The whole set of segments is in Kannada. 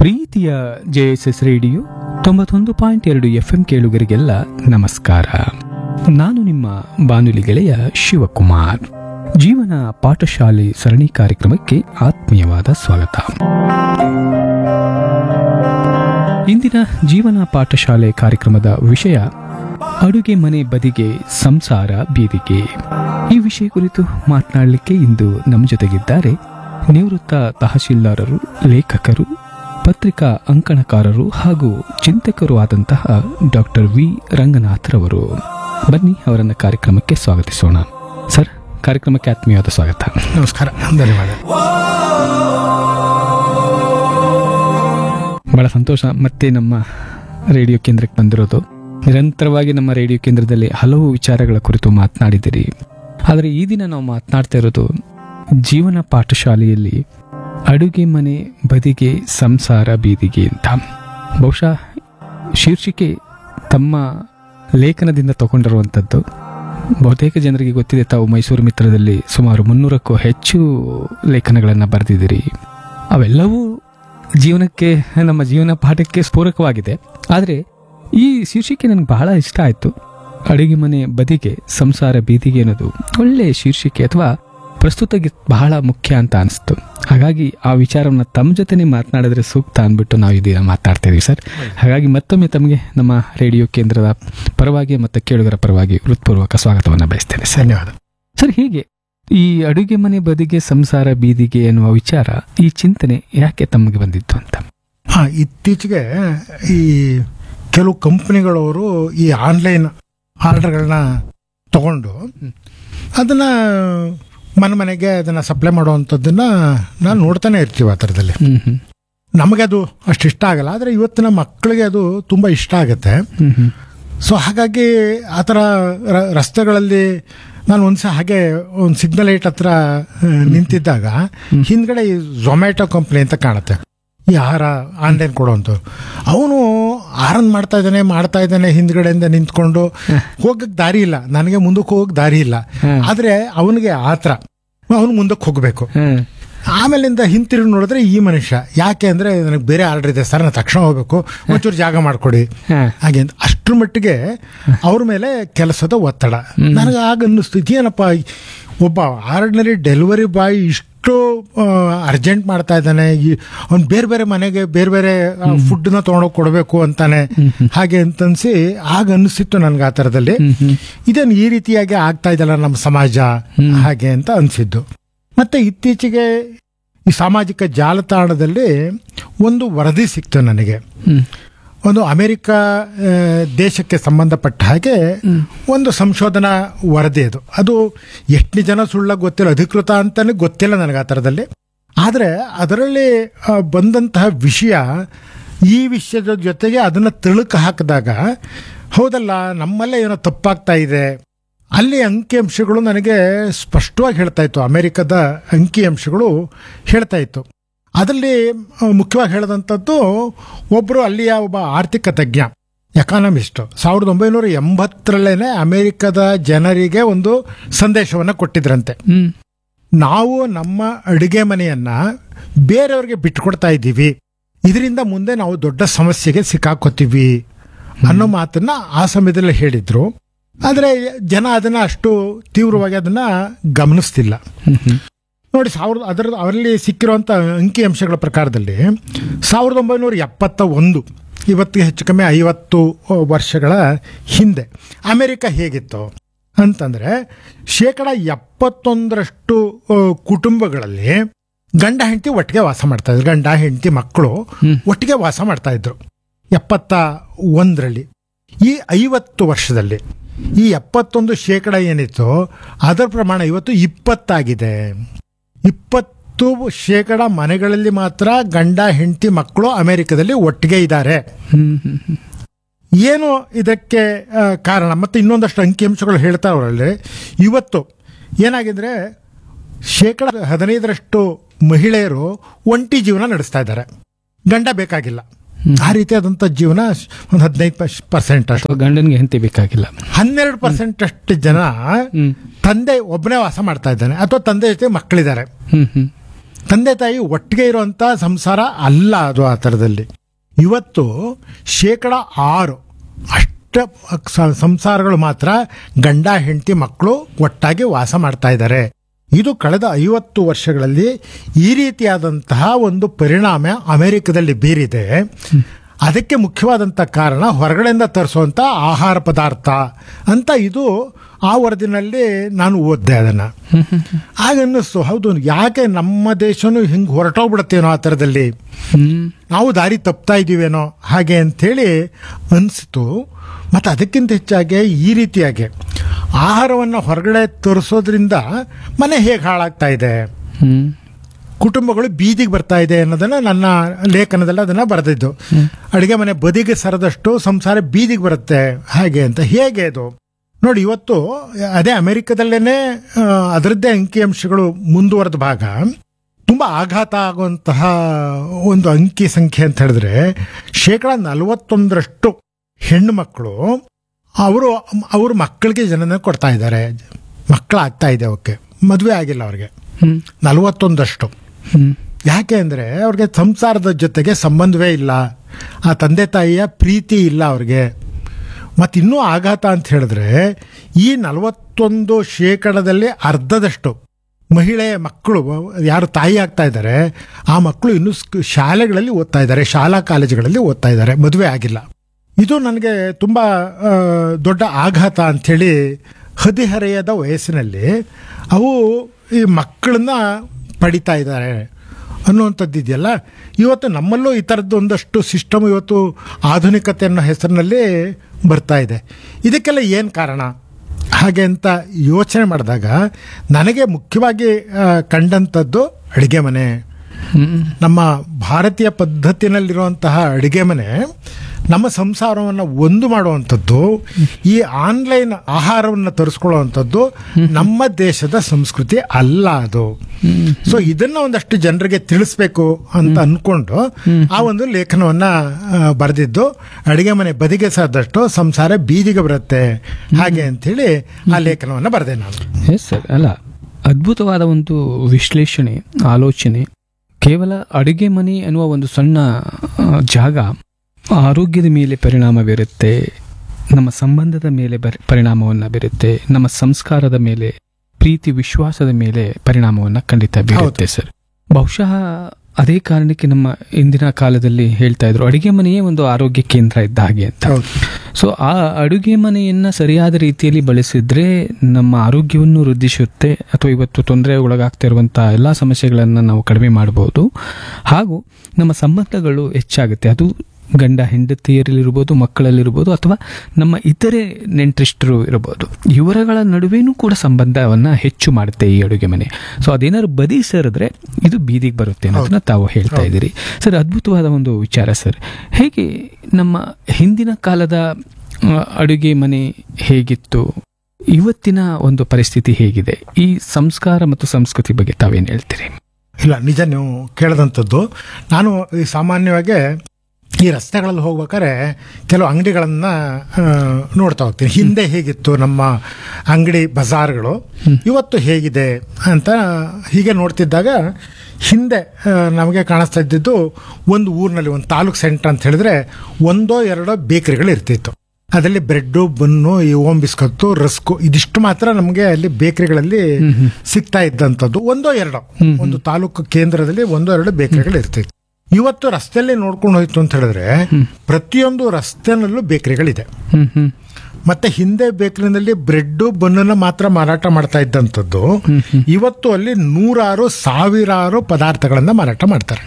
ಪ್ರೀತಿಯ JSS ರೇಡಿಯೋ 91.2 FM ಕೇಳುಗರಿಗೆಲ್ಲ ನಮಸ್ಕಾರ. ನಾನು ನಿಮ್ಮ ಬಾನುಲಿ ಗೆಳೆಯ ಶಿವಕುಮಾರ್. ಜೀವನ ಪಾಠಶಾಲೆ ಸರಣಿ ಕಾರ್ಯಕ್ರಮಕ್ಕೆ ಆತ್ಮೀಯವಾದ ಸ್ವಾಗತ. ಇಂದಿನ ಜೀವನ ಪಾಠಶಾಲೆ ಕಾರ್ಯಕ್ರಮದ ವಿಷಯ ಅಡುಗೆ ಮನೆ ಬದಿಗೆ ಸಂಸಾರ ಬೀದಿಗೆ. ಈ ವಿಷಯ ಕುರಿತು ಮಾತನಾಡಲಿಕ್ಕೆ ಇಂದು ನಮ್ಮ ಜೊತೆಗಿದ್ದಾರೆ ನಿವೃತ್ತ ತಹಶೀಲ್ದಾರರು, ಲೇಖಕರು, ಪತ್ರಿಕಾ ಅಂಕಣಕಾರರು ಹಾಗೂ ಚಿಂತಕರು ಆದಂತಹ ಡಾಕ್ಟರ್ ವಿ ರಂಗನಾಥ್ರವರು. ಬನ್ನಿ ಅವರನ್ನ ಕಾರ್ಯಕ್ರಮಕ್ಕೆ ಸ್ವಾಗತಿಸೋಣ. ಸರ್, ಕಾರ್ಯಕ್ರಮಕ್ಕೆ ಆತ್ಮೀಯವಾದ ಸ್ವಾಗತ. ನಮಸ್ಕಾರ, ಧನ್ಯವಾದ. ಬಹಳ ಸಂತೋಷ ಮತ್ತೆ ನಮ್ಮ ರೇಡಿಯೋ ಕೇಂದ್ರಕ್ಕೆ ಬಂದಿರೋದು. ನಿರಂತರವಾಗಿ ನಮ್ಮ ರೇಡಿಯೋ ಕೇಂದ್ರದಲ್ಲಿ ಹಲವು ವಿಚಾರಗಳ ಕುರಿತು ಮಾತನಾಡಿದಿರಿ. ಆದರೆ ಈ ದಿನ ನಾವು ಮಾತನಾಡ್ತಾ ಇರೋದು ಜೀವನ ಪಾಠಶಾಲೆಯಲ್ಲಿ ಅಡುಗೆ ಮನೆ ಬದಿಗೆ ಸಂಸಾರ ಬೀದಿಗೆ ಅಂತ. ಬಹುಶಃ ಶೀರ್ಷಿಕೆ ತಮ್ಮ ಲೇಖನದಿಂದ ತಗೊಂಡಿರುವಂಥದ್ದು. ಬಹುತೇಕ ಜನರಿಗೆ ಗೊತ್ತಿದೆ, ತಾವು ಮೈಸೂರು ಮಿತ್ರದಲ್ಲಿ ಸುಮಾರು 300ಕ್ಕೂ ಹೆಚ್ಚು ಲೇಖನಗಳನ್ನು ಬರೆದಿದ್ದೀರಿ. ಅವೆಲ್ಲವೂ ಜೀವನಕ್ಕೆ, ನಮ್ಮ ಜೀವನ ಪಾಠಕ್ಕೆ ಸ್ಫೂರಕವಾಗಿದೆ. ಆದರೆ ಈ ಶೀರ್ಷಿಕೆ ನನಗೆ ಬಹಳ ಇಷ್ಟ ಆಯಿತು. ಅಡುಗೆ ಮನೆ ಬದಿಗೆ ಸಂಸಾರ ಬೀದಿಗೆ ಅನ್ನೋದು ಒಳ್ಳೆಯ ಶೀರ್ಷಿಕೆ ಅಥವಾ ಪ್ರಸ್ತುತಕ್ಕೆ ಬಹಳ ಮುಖ್ಯ ಅಂತ ಅನಿಸ್ತು. ಹಾಗಾಗಿ ಆ ವಿಚಾರವನ್ನು ತಮ್ಮ ಜೊತೆನೇ ಮಾತನಾಡಿದ್ರೆ ಸೂಕ್ತ ಅಂದ್ಬಿಟ್ಟು ನಾವು ಇದೀಗ ಮಾತಾಡ್ತಾ ಇದೀವಿ ಸರ್. ಹಾಗಾಗಿ ಮತ್ತೊಮ್ಮೆ ತಮಗೆ ನಮ್ಮ ರೇಡಿಯೋ ಕೇಂದ್ರದ ಪರವಾಗಿ ಮತ್ತು ಕೇಳುಗರ ಪರವಾಗಿ ಹೃತ್ಪೂರ್ವಕ ಸ್ವಾಗತವನ್ನು ಬಯಸ್ತೇನೆ. ಧನ್ಯವಾದ. ಸರ್, ಹೀಗೆ ಈ ಅಡುಗೆ ಮನೆ ಬದಿಗೆ ಸಂಸಾರ ಬೀದಿಗೆ ಎನ್ನುವ ವಿಚಾರ, ಈ ಚಿಂತನೆ ಯಾಕೆ ತಮಗೆ ಬಂದಿತ್ತು ಅಂತ? ಇತ್ತೀಚೆಗೆ ಈ ಕೆಲವು ಕಂಪನಿಗಳವರು ಈ ಆನ್ಲೈನ್ ಆರ್ಡರ್ಗಳನ್ನ ತಗೊಂಡು ಅದನ್ನ ಮನೆಗೆ ಅದನ್ನ ಸಪ್ಲೈ ಮಾಡುವಂಥದ್ದನ್ನ ನಾನು ನೋಡ್ತಾನೆ ಇರ್ತೀವಿ. ಆ ಥರದಲ್ಲಿ ನಮಗೆ ಅದು ಅಷ್ಟು ಇಷ್ಟ ಆಗಲ್ಲ, ಆದರೆ ಇವತ್ತಿನ ಮಕ್ಕಳಿಗೆ ಅದು ತುಂಬ ಇಷ್ಟ ಆಗುತ್ತೆ. ಸೊ ಹಾಗಾಗಿ ಆ ಥರ ರಸ್ತೆಗಳಲ್ಲಿ ನಾನು ಒಂದ್ಸಲ ಹಾಗೆ ಒಂದು ಸಿಗ್ನಲ್ ಲೈಟ್ ಹತ್ರ ನಿಂತಿದ್ದಾಗ ಹಿಂದ್ಗಡೆ ಈ ಝೊಮ್ಯಾಟೊ ಕಂಪ್ನಿ ಅಂತ ಕಾಣುತ್ತೆ, ಈ ಆಹಾರ ಆನ್ಲೈನ್ ಕೊಡುವಂಥವ್ರು. ಅವನು ಆರನ್ ಮಾಡ್ತಾ ಇದ್ದಾನೆ ಹಿಂದ್ಗಡೆಯಿಂದ ನಿಂತ್ಕೊಂಡು. ಹೋಗಕ್ಕೆ ದಾರಿ ಇಲ್ಲ, ನನಗೆ ಮುಂದಕ್ಕೆ ಹೋಗಕ್ಕೆ ದಾರಿ ಇಲ್ಲ, ಆದ್ರೆ ಅವನಿಗೆ ಆತರ, ಅವನು ಮುಂದಕ್ಕೆ ಹೋಗ್ಬೇಕು. ಆಮೇಲಿಂದ ಹಿಂತಿರುಗಿ ನೋಡಿದ್ರೆ ಈ ಮನುಷ್ಯ ಯಾಕೆ ಅಂದ್ರೆ ನನಗೆ ಬೇರೆ ಆರ್ಡರ್ ಇದೆ ಸರ್, ನಾನು ತಕ್ಷಣ ಹೋಗ್ಬೇಕು, ಒಂಚೂರು ಜಾಗ ಮಾಡ್ಕೊಡಿ ಹಾಗೆ ಅಂತ. ಅಷ್ಟ್ರ ಮಟ್ಟಿಗೆ ಅವ್ರ ಮೇಲೆ ಕೆಲಸದ ಒತ್ತಡ. ನನಗೆ ಆಗ ಅನ್ನಿಸ್ತು, ಇದೇನಪ್ಪ, ಒಬ್ಬ ಆರ್ಡಿನರಿ ಡೆಲಿವರಿ ಬಾಯ್ ಇಷ್ಟು ಅರ್ಜೆಂಟ್ ಮಾಡ್ತಾ ಇದ್ದಾನೆ, ಅವ್ನು ಬೇರೆ ಬೇರೆ ಮನೆಗೆ ಬೇರೆ ಬೇರೆ ಫುಡ್ನ ತೊಗೊಂಡೋಗಿ ಕೊಡಬೇಕು ಅಂತಾನೆ ಹಾಗೆ ಅಂತನ್ಸಿ ಆಗ ಅನಿಸಿತ್ತು ನನ್ಗೆ. ಆ ಥರದಲ್ಲಿ ಇದೇನು ಈ ರೀತಿಯಾಗಿ ಆಗ್ತಾ ಇದಲ್ಲ ನಮ್ಮ ಸಮಾಜ ಹಾಗೆ ಅಂತ ಅನಿಸಿದ್ದು. ಮತ್ತೆ ಇತ್ತೀಚೆಗೆ ಈ ಸಾಮಾಜಿಕ ಜಾಲತಾಣದಲ್ಲಿ ಒಂದು ವರದಿ ಸಿಕ್ತು ನನಗೆ. ಒಂದು ಅಮೆರಿಕ ದೇಶಕ್ಕೆ ಸಂಬಂಧಪಟ್ಟ ಹಾಗೆ ಒಂದು ಸಂಶೋಧನಾ ವರದಿ. ಅದು ಎಷ್ಟು ಜನ ಸುಳ್ಳ ಗೊತ್ತಿಲ್ಲ, ಅಧಿಕೃತ ಅಂತಾನೆ ಗೊತ್ತಿಲ್ಲ ನನಗೆ ಆ ಥರದಲ್ಲಿ. ಆದರೆ ಅದರಲ್ಲಿ ಬಂದಂತಹ ವಿಷಯ, ಈ ವಿಷಯದ ಜೊತೆಗೆ ಅದನ್ನು ತಿಳುಕು ಹಾಕಿದಾಗ ಹೌದಲ್ಲ, ನಮ್ಮಲ್ಲೇ ಏನೋ ತಪ್ಪಾಗ್ತಾ ಇದೆ. ಅಲ್ಲಿ ಅಂಕಿಅಂಶಗಳು ನನಗೆ ಸ್ಪಷ್ಟವಾಗಿ ಹೇಳ್ತಾ ಇತ್ತು, ಅಮೆರಿಕದ ಅಂಕಿಅಂಶಗಳು ಹೇಳ್ತಾ ಇತ್ತು. ಅದರಲ್ಲಿ ಮುಖ್ಯವಾಗಿ ಹೇಳಿದಂಥದ್ದು, ಒಬ್ಬರು ಅಲ್ಲಿಯ ಒಬ್ಬ ಆರ್ಥಿಕ ತಜ್ಞ, ಎಕಾನಮಿಸ್ಟ್, 1980ರಲ್ಲೇನೆ ಅಮೆರಿಕದ ಜನರಿಗೆ ಒಂದು ಸಂದೇಶವನ್ನು ಕೊಟ್ಟಿದ್ರಂತೆ. ನಾವು ನಮ್ಮ ಅಡುಗೆ ಮನೆಯನ್ನ ಬೇರೆಯವ್ರಿಗೆ ಬಿಟ್ಕೊಡ್ತಾ ಇದ್ದೀವಿ, ಇದರಿಂದ ಮುಂದೆ ನಾವು ದೊಡ್ಡ ಸಮಸ್ಯೆಗೆ ಸಿಕ್ಕಾಕೋತೀವಿ ಅನ್ನೋ ಮಾತನ್ನ ಆ ಸಮಯದಲ್ಲಿ ಹೇಳಿದ್ರು. ಆದರೆ ಜನ ಅದನ್ನ ಅಷ್ಟು ತೀವ್ರವಾಗಿ ಅದನ್ನ ಗಮನಿಸ್ತಿಲ್ಲ. ನೋಡಿ, ಅವರಲ್ಲಿ ಸಿಕ್ಕಿರುವಂಥ ಅಂಕಿಅಂಶಗಳ ಪ್ರಕಾರದಲ್ಲಿ 1971, ಇವತ್ತಿಗೆ ಹೆಚ್ಚು ಕಮ್ಮಿ 50 ವರ್ಷಗಳ ಹಿಂದೆ ಅಮೆರಿಕ ಹೇಗಿತ್ತು ಅಂತಂದ್ರೆ, 71% ಕುಟುಂಬಗಳಲ್ಲಿ ಗಂಡ ಹೆಂಡತಿ ಒಟ್ಟಿಗೆ ವಾಸ ಮಾಡ್ತಾ ಇದ್ರು, ಗಂಡ ಹೆಂಡತಿ ಮಕ್ಕಳು ಒಟ್ಟಿಗೆ ವಾಸ ಮಾಡ್ತಾ ಇದ್ರು 71ರಲ್ಲಿ. ಈ 50 ವರ್ಷದಲ್ಲಿ ಈ 71% ಏನಿತ್ತು ಅದರ ಪ್ರಮಾಣ ಇವತ್ತು 20 ಆಗಿದೆ. 20% ಮನೆಗಳಲ್ಲಿ ಮಾತ್ರ ಗಂಡ ಹೆಂಡತಿ ಮಕ್ಕಳು ಅಮೆರಿಕದಲ್ಲಿ ಒಟ್ಟಿಗೆ ಇದ್ದಾರೆ. ಏನು ಇದಕ್ಕೆ ಕಾರಣ? ಮತ್ತೆ ಇನ್ನೊಂದಷ್ಟು ಅಂಕಿಅಂಶಗಳು ಹೇಳ್ತಾ ಅವರಲ್ಲಿ ಇವತ್ತು ಏನಾಗಿದ್ರೆ 15% ಮಹಿಳೆಯರು ಒಂಟಿ ಜೀವನ ನಡೆಸ್ತಾ ಇದ್ದಾರೆ, ಗಂಡ ಬೇಕಾಗಿಲ್ಲ. ಆ ರೀತಿಯಾದಂಥ ಜೀವನ ಒಂದು 15% ಅಷ್ಟು, ಗಂಡನಿಗೆ ಹೆಂಡತಿ ಬೇಕಾಗಿಲ್ಲ. 12% ಅಷ್ಟು ಜನ ತಂದೆ ಒಬ್ಬನೇ ವಾಸ ಮಾಡ್ತಾ ಇದ್ದಾನೆ, ಅಥವಾ ತಂದೆ ಜೊತೆ ಮಕ್ಕಳಿದ್ದಾರೆ. ತಂದೆ ತಾಯಿ ಒಟ್ಟಿಗೆ ಇರುವಂಥ ಸಂಸಾರ ಅಲ್ಲ ಅದು. ಆ ಥರದಲ್ಲಿ ಇವತ್ತು 6% ಅಷ್ಟ ಸಂಸಾರಗಳು ಮಾತ್ರ ಗಂಡ ಹೆಂಡತಿ ಮಕ್ಕಳು ಒಟ್ಟಾಗಿ ವಾಸ ಮಾಡ್ತಾ ಇದ್ದಾರೆ. ಇದು ಕಳೆದ 50 ವರ್ಷಗಳಲ್ಲಿ ಈ ರೀತಿಯಾದಂತಹ ಒಂದು ಪರಿಣಾಮ ಅಮೆರಿಕದಲ್ಲಿ ಬೀರಿದೆ. ಅದಕ್ಕೆ ಮುಖ್ಯವಾದಂಥ ಕಾರಣ ಹೊರಗಡೆಯಿಂದ ತರಿಸುವಂಥ ಆಹಾರ ಪದಾರ್ಥ ಅಂತ ಇದು ಆ ವರದಿನಲ್ಲಿ ನಾನು ಓದಿದೆ ಅದನ್ನು. ಆಗ ಅನ್ನಿಸ್ತು, ಹೌದು, ಯಾಕೆ ನಮ್ಮ ದೇಶನೂ ಹಿಂಗೆ ಹೊರಟೋಗ್ಬಿಡುತ್ತೇನೋ ಆ ಥರದಲ್ಲಿ, ನಾವು ದಾರಿ ತಪ್ತಾ ಇದ್ದೀವೇನೋ ಹಾಗೆ ಅಂಥೇಳಿ ಅನಿಸ್ತು. ಮತ್ತು ಅದಕ್ಕಿಂತ ಹೆಚ್ಚಾಗಿ ಈ ರೀತಿಯಾಗಿ ಆಹಾರವನ್ನು ಹೊರಗಡೆ ತರಿಸೋದ್ರಿಂದ ಮನೆ ಹೇಗೆ ಹಾಳಾಗ್ತಾ ಇದೆ, ಕುಟುಂಬಗಳು ಬೀದಿಗೆ ಬರ್ತಾ ಇದೆ ಅನ್ನೋದನ್ನು ನನ್ನ ಲೇಖನದಲ್ಲಿ ಅದನ್ನು ಬರೆದಿದ್ದು. ಅಡುಗೆ ಮನೆ ಬದಿಗೆ ಸರದಷ್ಟು ಸಂಸಾರ ಬೀದಿಗೆ ಬರುತ್ತೆ ಹಾಗೆ ಅಂತ. ಹೇಗೆ ಅದು ನೋಡಿ, ಇವತ್ತು ಅದೇ ಅಮೆರಿಕದಲ್ಲೇ ಅದರದ್ದೇ ಅಂಕಿಅಂಶಗಳು ಮುಂದುವರೆದ ಭಾಗ ತುಂಬ ಆಘಾತ ಆಗುವಂತಹ ಒಂದು ಅಂಕಿ ಸಂಖ್ಯೆ ಅಂತ ಹೇಳಿದ್ರೆ 41% ಹೆಣ್ಣು ಮಕ್ಕಳು ಅವ್ರ ಮಕ್ಕಳಿಗೆ ಜನನ ಕೊಡ್ತಾ ಇದ್ದಾರೆ. ಮಕ್ಕಳಾಗ್ತಾ ಇದೆ, ಅವಕ್ಕೆ ಮದುವೆ ಆಗಿಲ್ಲ ಅವ್ರಿಗೆ 41%. ಯಾಕೆ ಅಂದರೆ ಅವ್ರಿಗೆ ಸಂಸಾರದ ಜೊತೆಗೆ ಸಂಬಂಧವೇ ಇಲ್ಲ, ಆ ತಂದೆ ತಾಯಿಯ ಪ್ರೀತಿ ಇಲ್ಲ ಅವ್ರಿಗೆ. ಮತ್ತು ಇನ್ನೂ ಆಘಾತ ಅಂತ ಹೇಳಿದ್ರೆ ಈ 41% ಅರ್ಧದಷ್ಟು ಮಹಿಳೆಯ ಮಕ್ಕಳು ಯಾರು ತಾಯಿ ಆಗ್ತಾ ಇದ್ದಾರೆ ಆ ಮಕ್ಕಳು ಇನ್ನೂ ಶಾಲೆಗಳಲ್ಲಿ ಓದ್ತಾ ಇದ್ದಾರೆ, ಶಾಲಾ ಕಾಲೇಜುಗಳಲ್ಲಿ ಓದ್ತಾ ಇದ್ದಾರೆ, ಮದುವೆ ಆಗಿಲ್ಲ. ಇದು ನನಗೆ ತುಂಬ ದೊಡ್ಡ ಆಘಾತ ಅಂಥೇಳಿ. ಹದಿಹರೆಯದ ವಯಸ್ಸಿನಲ್ಲಿ ಅವು ಈ ಮಕ್ಕಳನ್ನ ಪಡಿತಾ ಇದ್ದಾರೆ ಅನ್ನುವಂಥದ್ದು ಇದೆಯಲ್ಲ. ಇವತ್ತು ನಮ್ಮಲ್ಲೂ ಈ ಥರದ್ದು ಒಂದಷ್ಟು ಸಿಸ್ಟಮ್ ಇವತ್ತು ಆಧುನಿಕತೆ ಅನ್ನೋ ಹೆಸರಿನಲ್ಲಿ ಬರ್ತಾ ಇದೆ. ಇದಕ್ಕೆಲ್ಲ ಏನು ಕಾರಣ ಹಾಗೆ ಅಂತ ಯೋಚನೆ ಮಾಡಿದಾಗ ನನಗೆ ಮುಖ್ಯವಾಗಿ ಕಂಡಂಥದ್ದು ಅಡುಗೆ ಮನೆ. ನಮ್ಮ ಭಾರತೀಯ ಪದ್ಧತಿನಲ್ಲಿರುವಂತಹ ಅಡುಗೆ ಮನೆ ನಮ್ಮ ಸಂಸಾರವನ್ನು ಒಂದು ಮಾಡುವಂಥದ್ದು, ಈ ಆನ್ಲೈನ್ ಆಹಾರವನ್ನು ತರಿಸ್ಕೊಳ್ಳುವಂಥದ್ದು ನಮ್ಮ ದೇಶದ ಸಂಸ್ಕೃತಿ ಅಲ್ಲ ಅದು. ಸೊ ಇದನ್ನ ಒಂದಷ್ಟು ಜನರಿಗೆ ತಿಳಿಸ್ಬೇಕು ಅಂತ ಅನ್ಕೊಂಡು ಆ ಒಂದು ಲೇಖನವನ್ನ ಬರೆದಿದ್ದು. ಅಡುಗೆ ಮನೆ ಬದಿಗೆ ಸಾದಷ್ಟು ಸಂಸಾರ ಬೀದಿಗೆ ಬರುತ್ತೆ ಹಾಗೆ ಅಂತೇಳಿ ಆ ಲೇಖನವನ್ನ ಬರೆದೆ ನಾನು. ಎಸ್ ಸರ್, ಅಲ್ಲ, ಅದ್ಭುತವಾದ ಒಂದು ವಿಶ್ಲೇಷಣೆ, ಆಲೋಚನೆ. ಕೇವಲ ಅಡುಗೆ ಮನೆ ಅನ್ನುವ ಒಂದು ಸಣ್ಣ ಜಾಗ ಆರೋಗ್ಯದ ಮೇಲೆ ಪರಿಣಾಮ ಬೀರುತ್ತೆ, ನಮ್ಮ ಸಂಬಂಧದ ಮೇಲೆ ಪರಿಣಾಮವನ್ನು ಬೀರುತ್ತೆ, ನಮ್ಮ ಸಂಸ್ಕಾರದ ಮೇಲೆ, ಪ್ರೀತಿ ವಿಶ್ವಾಸದ ಮೇಲೆ ಪರಿಣಾಮವನ್ನು ಖಂಡಿತ ಬೀರುತ್ತೆ ಸರ್. ಬಹುಶಃ ಅದೇ ಕಾರಣಕ್ಕೆ ನಮ್ಮ ಇಂದಿನ ಕಾಲದಲ್ಲಿ ಹೇಳ್ತಾ ಇದ್ರು ಅಡುಗೆ ಮನೆಯೇ ಒಂದು ಆರೋಗ್ಯ ಕೇಂದ್ರ ಇದ್ದ ಹಾಗೆ ಅಂತ. ಸೊ ಆ ಅಡುಗೆ ಮನೆಯನ್ನ ಸರಿಯಾದ ರೀತಿಯಲ್ಲಿ ಬಳಸಿದ್ರೆ ನಮ್ಮ ಆರೋಗ್ಯವನ್ನು ವೃದ್ಧಿಸುತ್ತೆ, ಅಥವಾ ಇವತ್ತು ತೊಂದರೆ ಒಳಗಾಗ್ತಿರುವಂತಹ ಎಲ್ಲ ಸಮಸ್ಯೆಗಳನ್ನು ನಾವು ಕಡಿಮೆ ಮಾಡಬಹುದು, ಹಾಗೂ ನಮ್ಮ ಸಂಬಂಧಗಳು ಹೆಚ್ಚಾಗುತ್ತೆ. ಅದು ಗಂಡ ಹೆಂಡತಿಯರಲ್ಲಿರ್ಬೋದು, ಮಕ್ಕಳಲ್ಲಿರ್ಬೋದು, ಅಥವಾ ನಮ್ಮ ಇತರೆ ನೆಂಟರಿಷ್ಟರು ಇರಬಹುದು. ಇವರಗಳ ನಡುವೆನೂ ಕೂಡ ಸಂಬಂಧವನ್ನು ಹೆಚ್ಚು ಮಾಡುತ್ತೆ ಈ ಅಡುಗೆ ಮನೆ. ಸೊ ಅದೇನಾದ್ರು ಬದಿ ಸೇರಿದ್ರೆ ಇದು ಬೀದಿಗೆ ಬರುತ್ತೆ ಅನ್ನೋದನ್ನ ತಾವು ಹೇಳ್ತಾ ಇದ್ದೀರಿ ಸರ್. ಅದ್ಭುತವಾದ ಒಂದು ವಿಚಾರ ಸರ್. ಹೇಗೆ ನಮ್ಮ ಹಿಂದಿನ ಕಾಲದ ಅಡುಗೆ ಮನೆ ಹೇಗಿತ್ತು, ಇವತ್ತಿನ ಒಂದು ಪರಿಸ್ಥಿತಿ ಹೇಗಿದೆ, ಈ ಸಂಸ್ಕಾರ ಮತ್ತು ಸಂಸ್ಕೃತಿ ಬಗ್ಗೆ ತಾವೇನು ಹೇಳ್ತೀರಿ? ಇಲ್ಲ, ನಿಜ ನೀವು ಕೇಳಿದಂಥದ್ದು. ನಾನು ಸಾಮಾನ್ಯವಾಗಿ ಈ ರಸ್ತೆಗಳಲ್ಲಿ ಹೋಗ್ಬೇಕಾದ್ರೆ ಕೆಲವು ಅಂಗಡಿಗಳನ್ನ ನೋಡ್ತಾ ಹೋಗ್ತೀನಿ. ಹಿಂದೆ ಹೇಗಿತ್ತು ನಮ್ಮ ಅಂಗಡಿ ಬಜಾರ್ಗಳು, ಇವತ್ತು ಹೇಗಿದೆ ಅಂತ ಹೀಗೆ ನೋಡ್ತಿದ್ದಾಗ ಹಿಂದೆ ನಮಗೆ ಕಾಣಿಸ್ತಾ ಇದ್ದಿದ್ದು ಒಂದು ಊರಿನಲ್ಲಿ, ಒಂದು ತಾಲೂಕ್ ಸೆಂಟರ್ ಅಂತ ಹೇಳಿದ್ರೆ 1-2 ಬೇಕರಿಗಳು ಇರ್ತಿತ್ತು. ಅದರಲ್ಲಿ ಬ್ರೆಡ್ಡು, ಬನ್ನು, ಈ ಓಮ್ ಬಿಸ್ಕತ್ತು, ರಸ್ಕು, ಇದಿಷ್ಟು ಮಾತ್ರ ನಮಗೆ ಅಲ್ಲಿ ಬೇಕರಿಗಳಲ್ಲಿ ಸಿಗ್ತಾ ಇದ್ದಂಥದ್ದು. 1-2 ಒಂದು ತಾಲೂಕು ಕೇಂದ್ರದಲ್ಲಿ 1-2 ಬೇಕರಿಗಳು ಇರ್ತಿತ್ತು. ಇವತ್ತು ರಸ್ತೆಯಲ್ಲಿ ನೋಡ್ಕೊಂಡು ಹೋಯ್ತು ಅಂತ ಹೇಳಿದ್ರೆ ಪ್ರತಿಯೊಂದು ರಸ್ತೆನಲ್ಲೂ ಬೇಕರಿಗಳಿದೆ. ಮತ್ತೆ ಹಿಂದೆ ಬೇಕರಿನಲ್ಲಿ ಬ್ರೆಡ್ ಬನ್ನನ್ನು ಮಾತ್ರ ಮಾರಾಟ ಮಾಡ್ತಾ ಇದ್ದಂಥದ್ದು ಇವತ್ತು ಅಲ್ಲಿ 100,000 ಪದಾರ್ಥಗಳನ್ನ ಮಾರಾಟ ಮಾಡ್ತಾರೆ.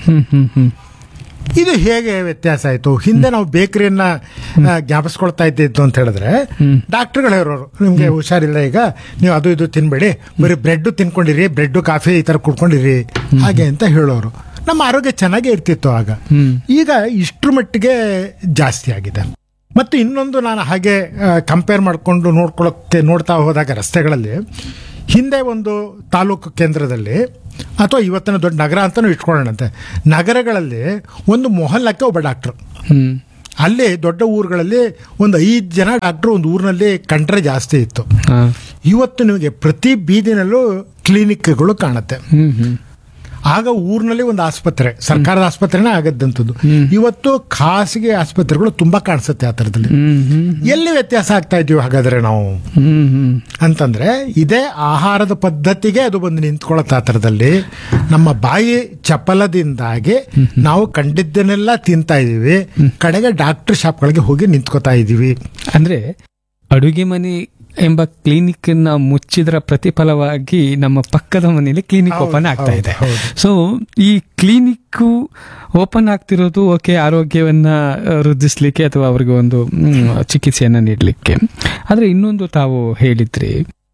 ಇದು ಹೇಗೆ ವ್ಯತ್ಯಾಸ ಆಯ್ತು? ಹಿಂದೆ ನಾವು ಬೇಕರಿಯನ್ನ ಜ್ಞಾಪಿಸ್ಕೊಳ್ತಾ ಇದ್ದಿದ್ದು ಅಂತ ಹೇಳಿದ್ರೆ ಡಾಕ್ಟರ್ಗಳು ಹೇಳೋರು, ನಿಮ್ಗೆ ಹುಷಾರಿಲ್ಲ, ಈಗ ನೀವು ಅದು ಇದು ತಿನ್ಬೇಡಿ, ಬರೀ ಬ್ರೆಡ್ ತಿನ್ಕೊಂಡಿರಿ, ಬ್ರೆಡ್ ಕಾಫಿ ಈ ತರ ಕುಡ್ಕೊಂಡಿರಿ ಹಾಗೆ ಅಂತ ಹೇಳೋರು. ನಮ್ಮ ಆರೋಗ್ಯ ಚೆನ್ನಾಗೇ ಇರ್ತಿತ್ತು ಆಗ. ಈಗ ಇಷ್ಟ್ರ ಮಟ್ಟಿಗೆ ಜಾಸ್ತಿ ಆಗಿದೆ. ಮತ್ತು ಇನ್ನೊಂದು, ನಾನು ಹಾಗೆ ಕಂಪೇರ್ ಮಾಡಿಕೊಂಡು ನೋಡ್ತಾ ಹೋದಾಗ ರಸ್ತೆಗಳಲ್ಲಿ ಹಿಂದೆ ಒಂದು ತಾಲೂಕು ಕೇಂದ್ರದಲ್ಲಿ, ಅಥವಾ ಇವತ್ತಿನ ದೊಡ್ಡ ನಗರ ಅಂತಲೂ ಇಟ್ಕೊಳ್ಳೋಣಂತೆ, ನಗರಗಳಲ್ಲಿ ಒಂದು ಮೊಹಲ್ಲಕ್ಕೆ ಒಬ್ಬ ಡಾಕ್ಟ್ರು, ಅಲ್ಲಿ ದೊಡ್ಡ ಊರುಗಳಲ್ಲಿ ಒಂದು 5 ಜನ ಡಾಕ್ಟ್ರು ಒಂದು ಊರಿನಲ್ಲಿ ಕಂಡ್ರೆ ಜಾಸ್ತಿ ಇತ್ತು. ಇವತ್ತು ನಿಮಗೆ ಪ್ರತಿ ಬೀದಿನಲ್ಲೂ ಕ್ಲಿನಿಕ್ಗಳು ಕಾಣುತ್ತೆ. ಆಗ ಊರಿನಲ್ಲಿ ಒಂದು ಆಸ್ಪತ್ರೆ, ಸರ್ಕಾರದ ಆಸ್ಪತ್ರೆನೇ ಆಗದ್ದಂಥದ್ದು. ಇವತ್ತು ಖಾಸಗಿ ಆಸ್ಪತ್ರೆಗಳು ತುಂಬಾ ಕಾಣಿಸುತ್ತೆ ಆ ಥರದಲ್ಲಿ. ಎಲ್ಲಿ ವ್ಯತ್ಯಾಸ ಆಗ್ತಾ ಇದೀವಿ ಹಾಗಾದ್ರೆ ನಾವು ಅಂತಂದ್ರೆ, ಇದೇ ಆಹಾರದ ಪದ್ಧತಿಗೆ ಅದು ಬಂದು ನಿಂತ್ಕೊಳ್ಳುತ್ತೆ. ಆ ಥರದಲ್ಲಿ ನಮ್ಮ ಬಾಯಿ ಚಪಲದಿಂದಾಗಿ ನಾವು ಕಂಡಿದ್ದನ್ನೆಲ್ಲ ತಿಂತಾ ಇದೀವಿ, ಕಡೆಗೆ ಡಾಕ್ಟರ್ ಶಾಪ್ಗಳಿಗೆ ಹೋಗಿ ನಿಂತ್ಕೋತಾ ಇದೀವಿ. ಅಂದ್ರೆ ಅಡುಗೆ ಮನೆ ಎಂಬ ಕ್ಲಿನಿಕ್ ನ ಮುಚ್ಚಿದ್ರ ಪ್ರತಿಫಲವಾಗಿ ನಮ್ಮ ಪಕ್ಕದ ಮನೆಯಲ್ಲಿ ಕ್ಲಿನಿಕ್ ಓಪನ್ ಆಗ್ತಾ ಇದೆ. ಸೊ ಈ ಕ್ಲಿನಿಕ್ ಓಪನ್ ಆಗ್ತಿರೋದು ಓಕೆ, ಆರೋಗ್ಯವನ್ನ ವೃದ್ಧಿಸ್ಲಿಕ್ಕೆ ಅಥವಾ ಅವ್ರಿಗೆ ಒಂದು ಚಿಕಿತ್ಸೆಯನ್ನ ನೀಡಲಿಕ್ಕೆ. ಆದ್ರೆ ಇನ್ನೊಂದು ತಾವು ಹೇಳಿದ್ರಿ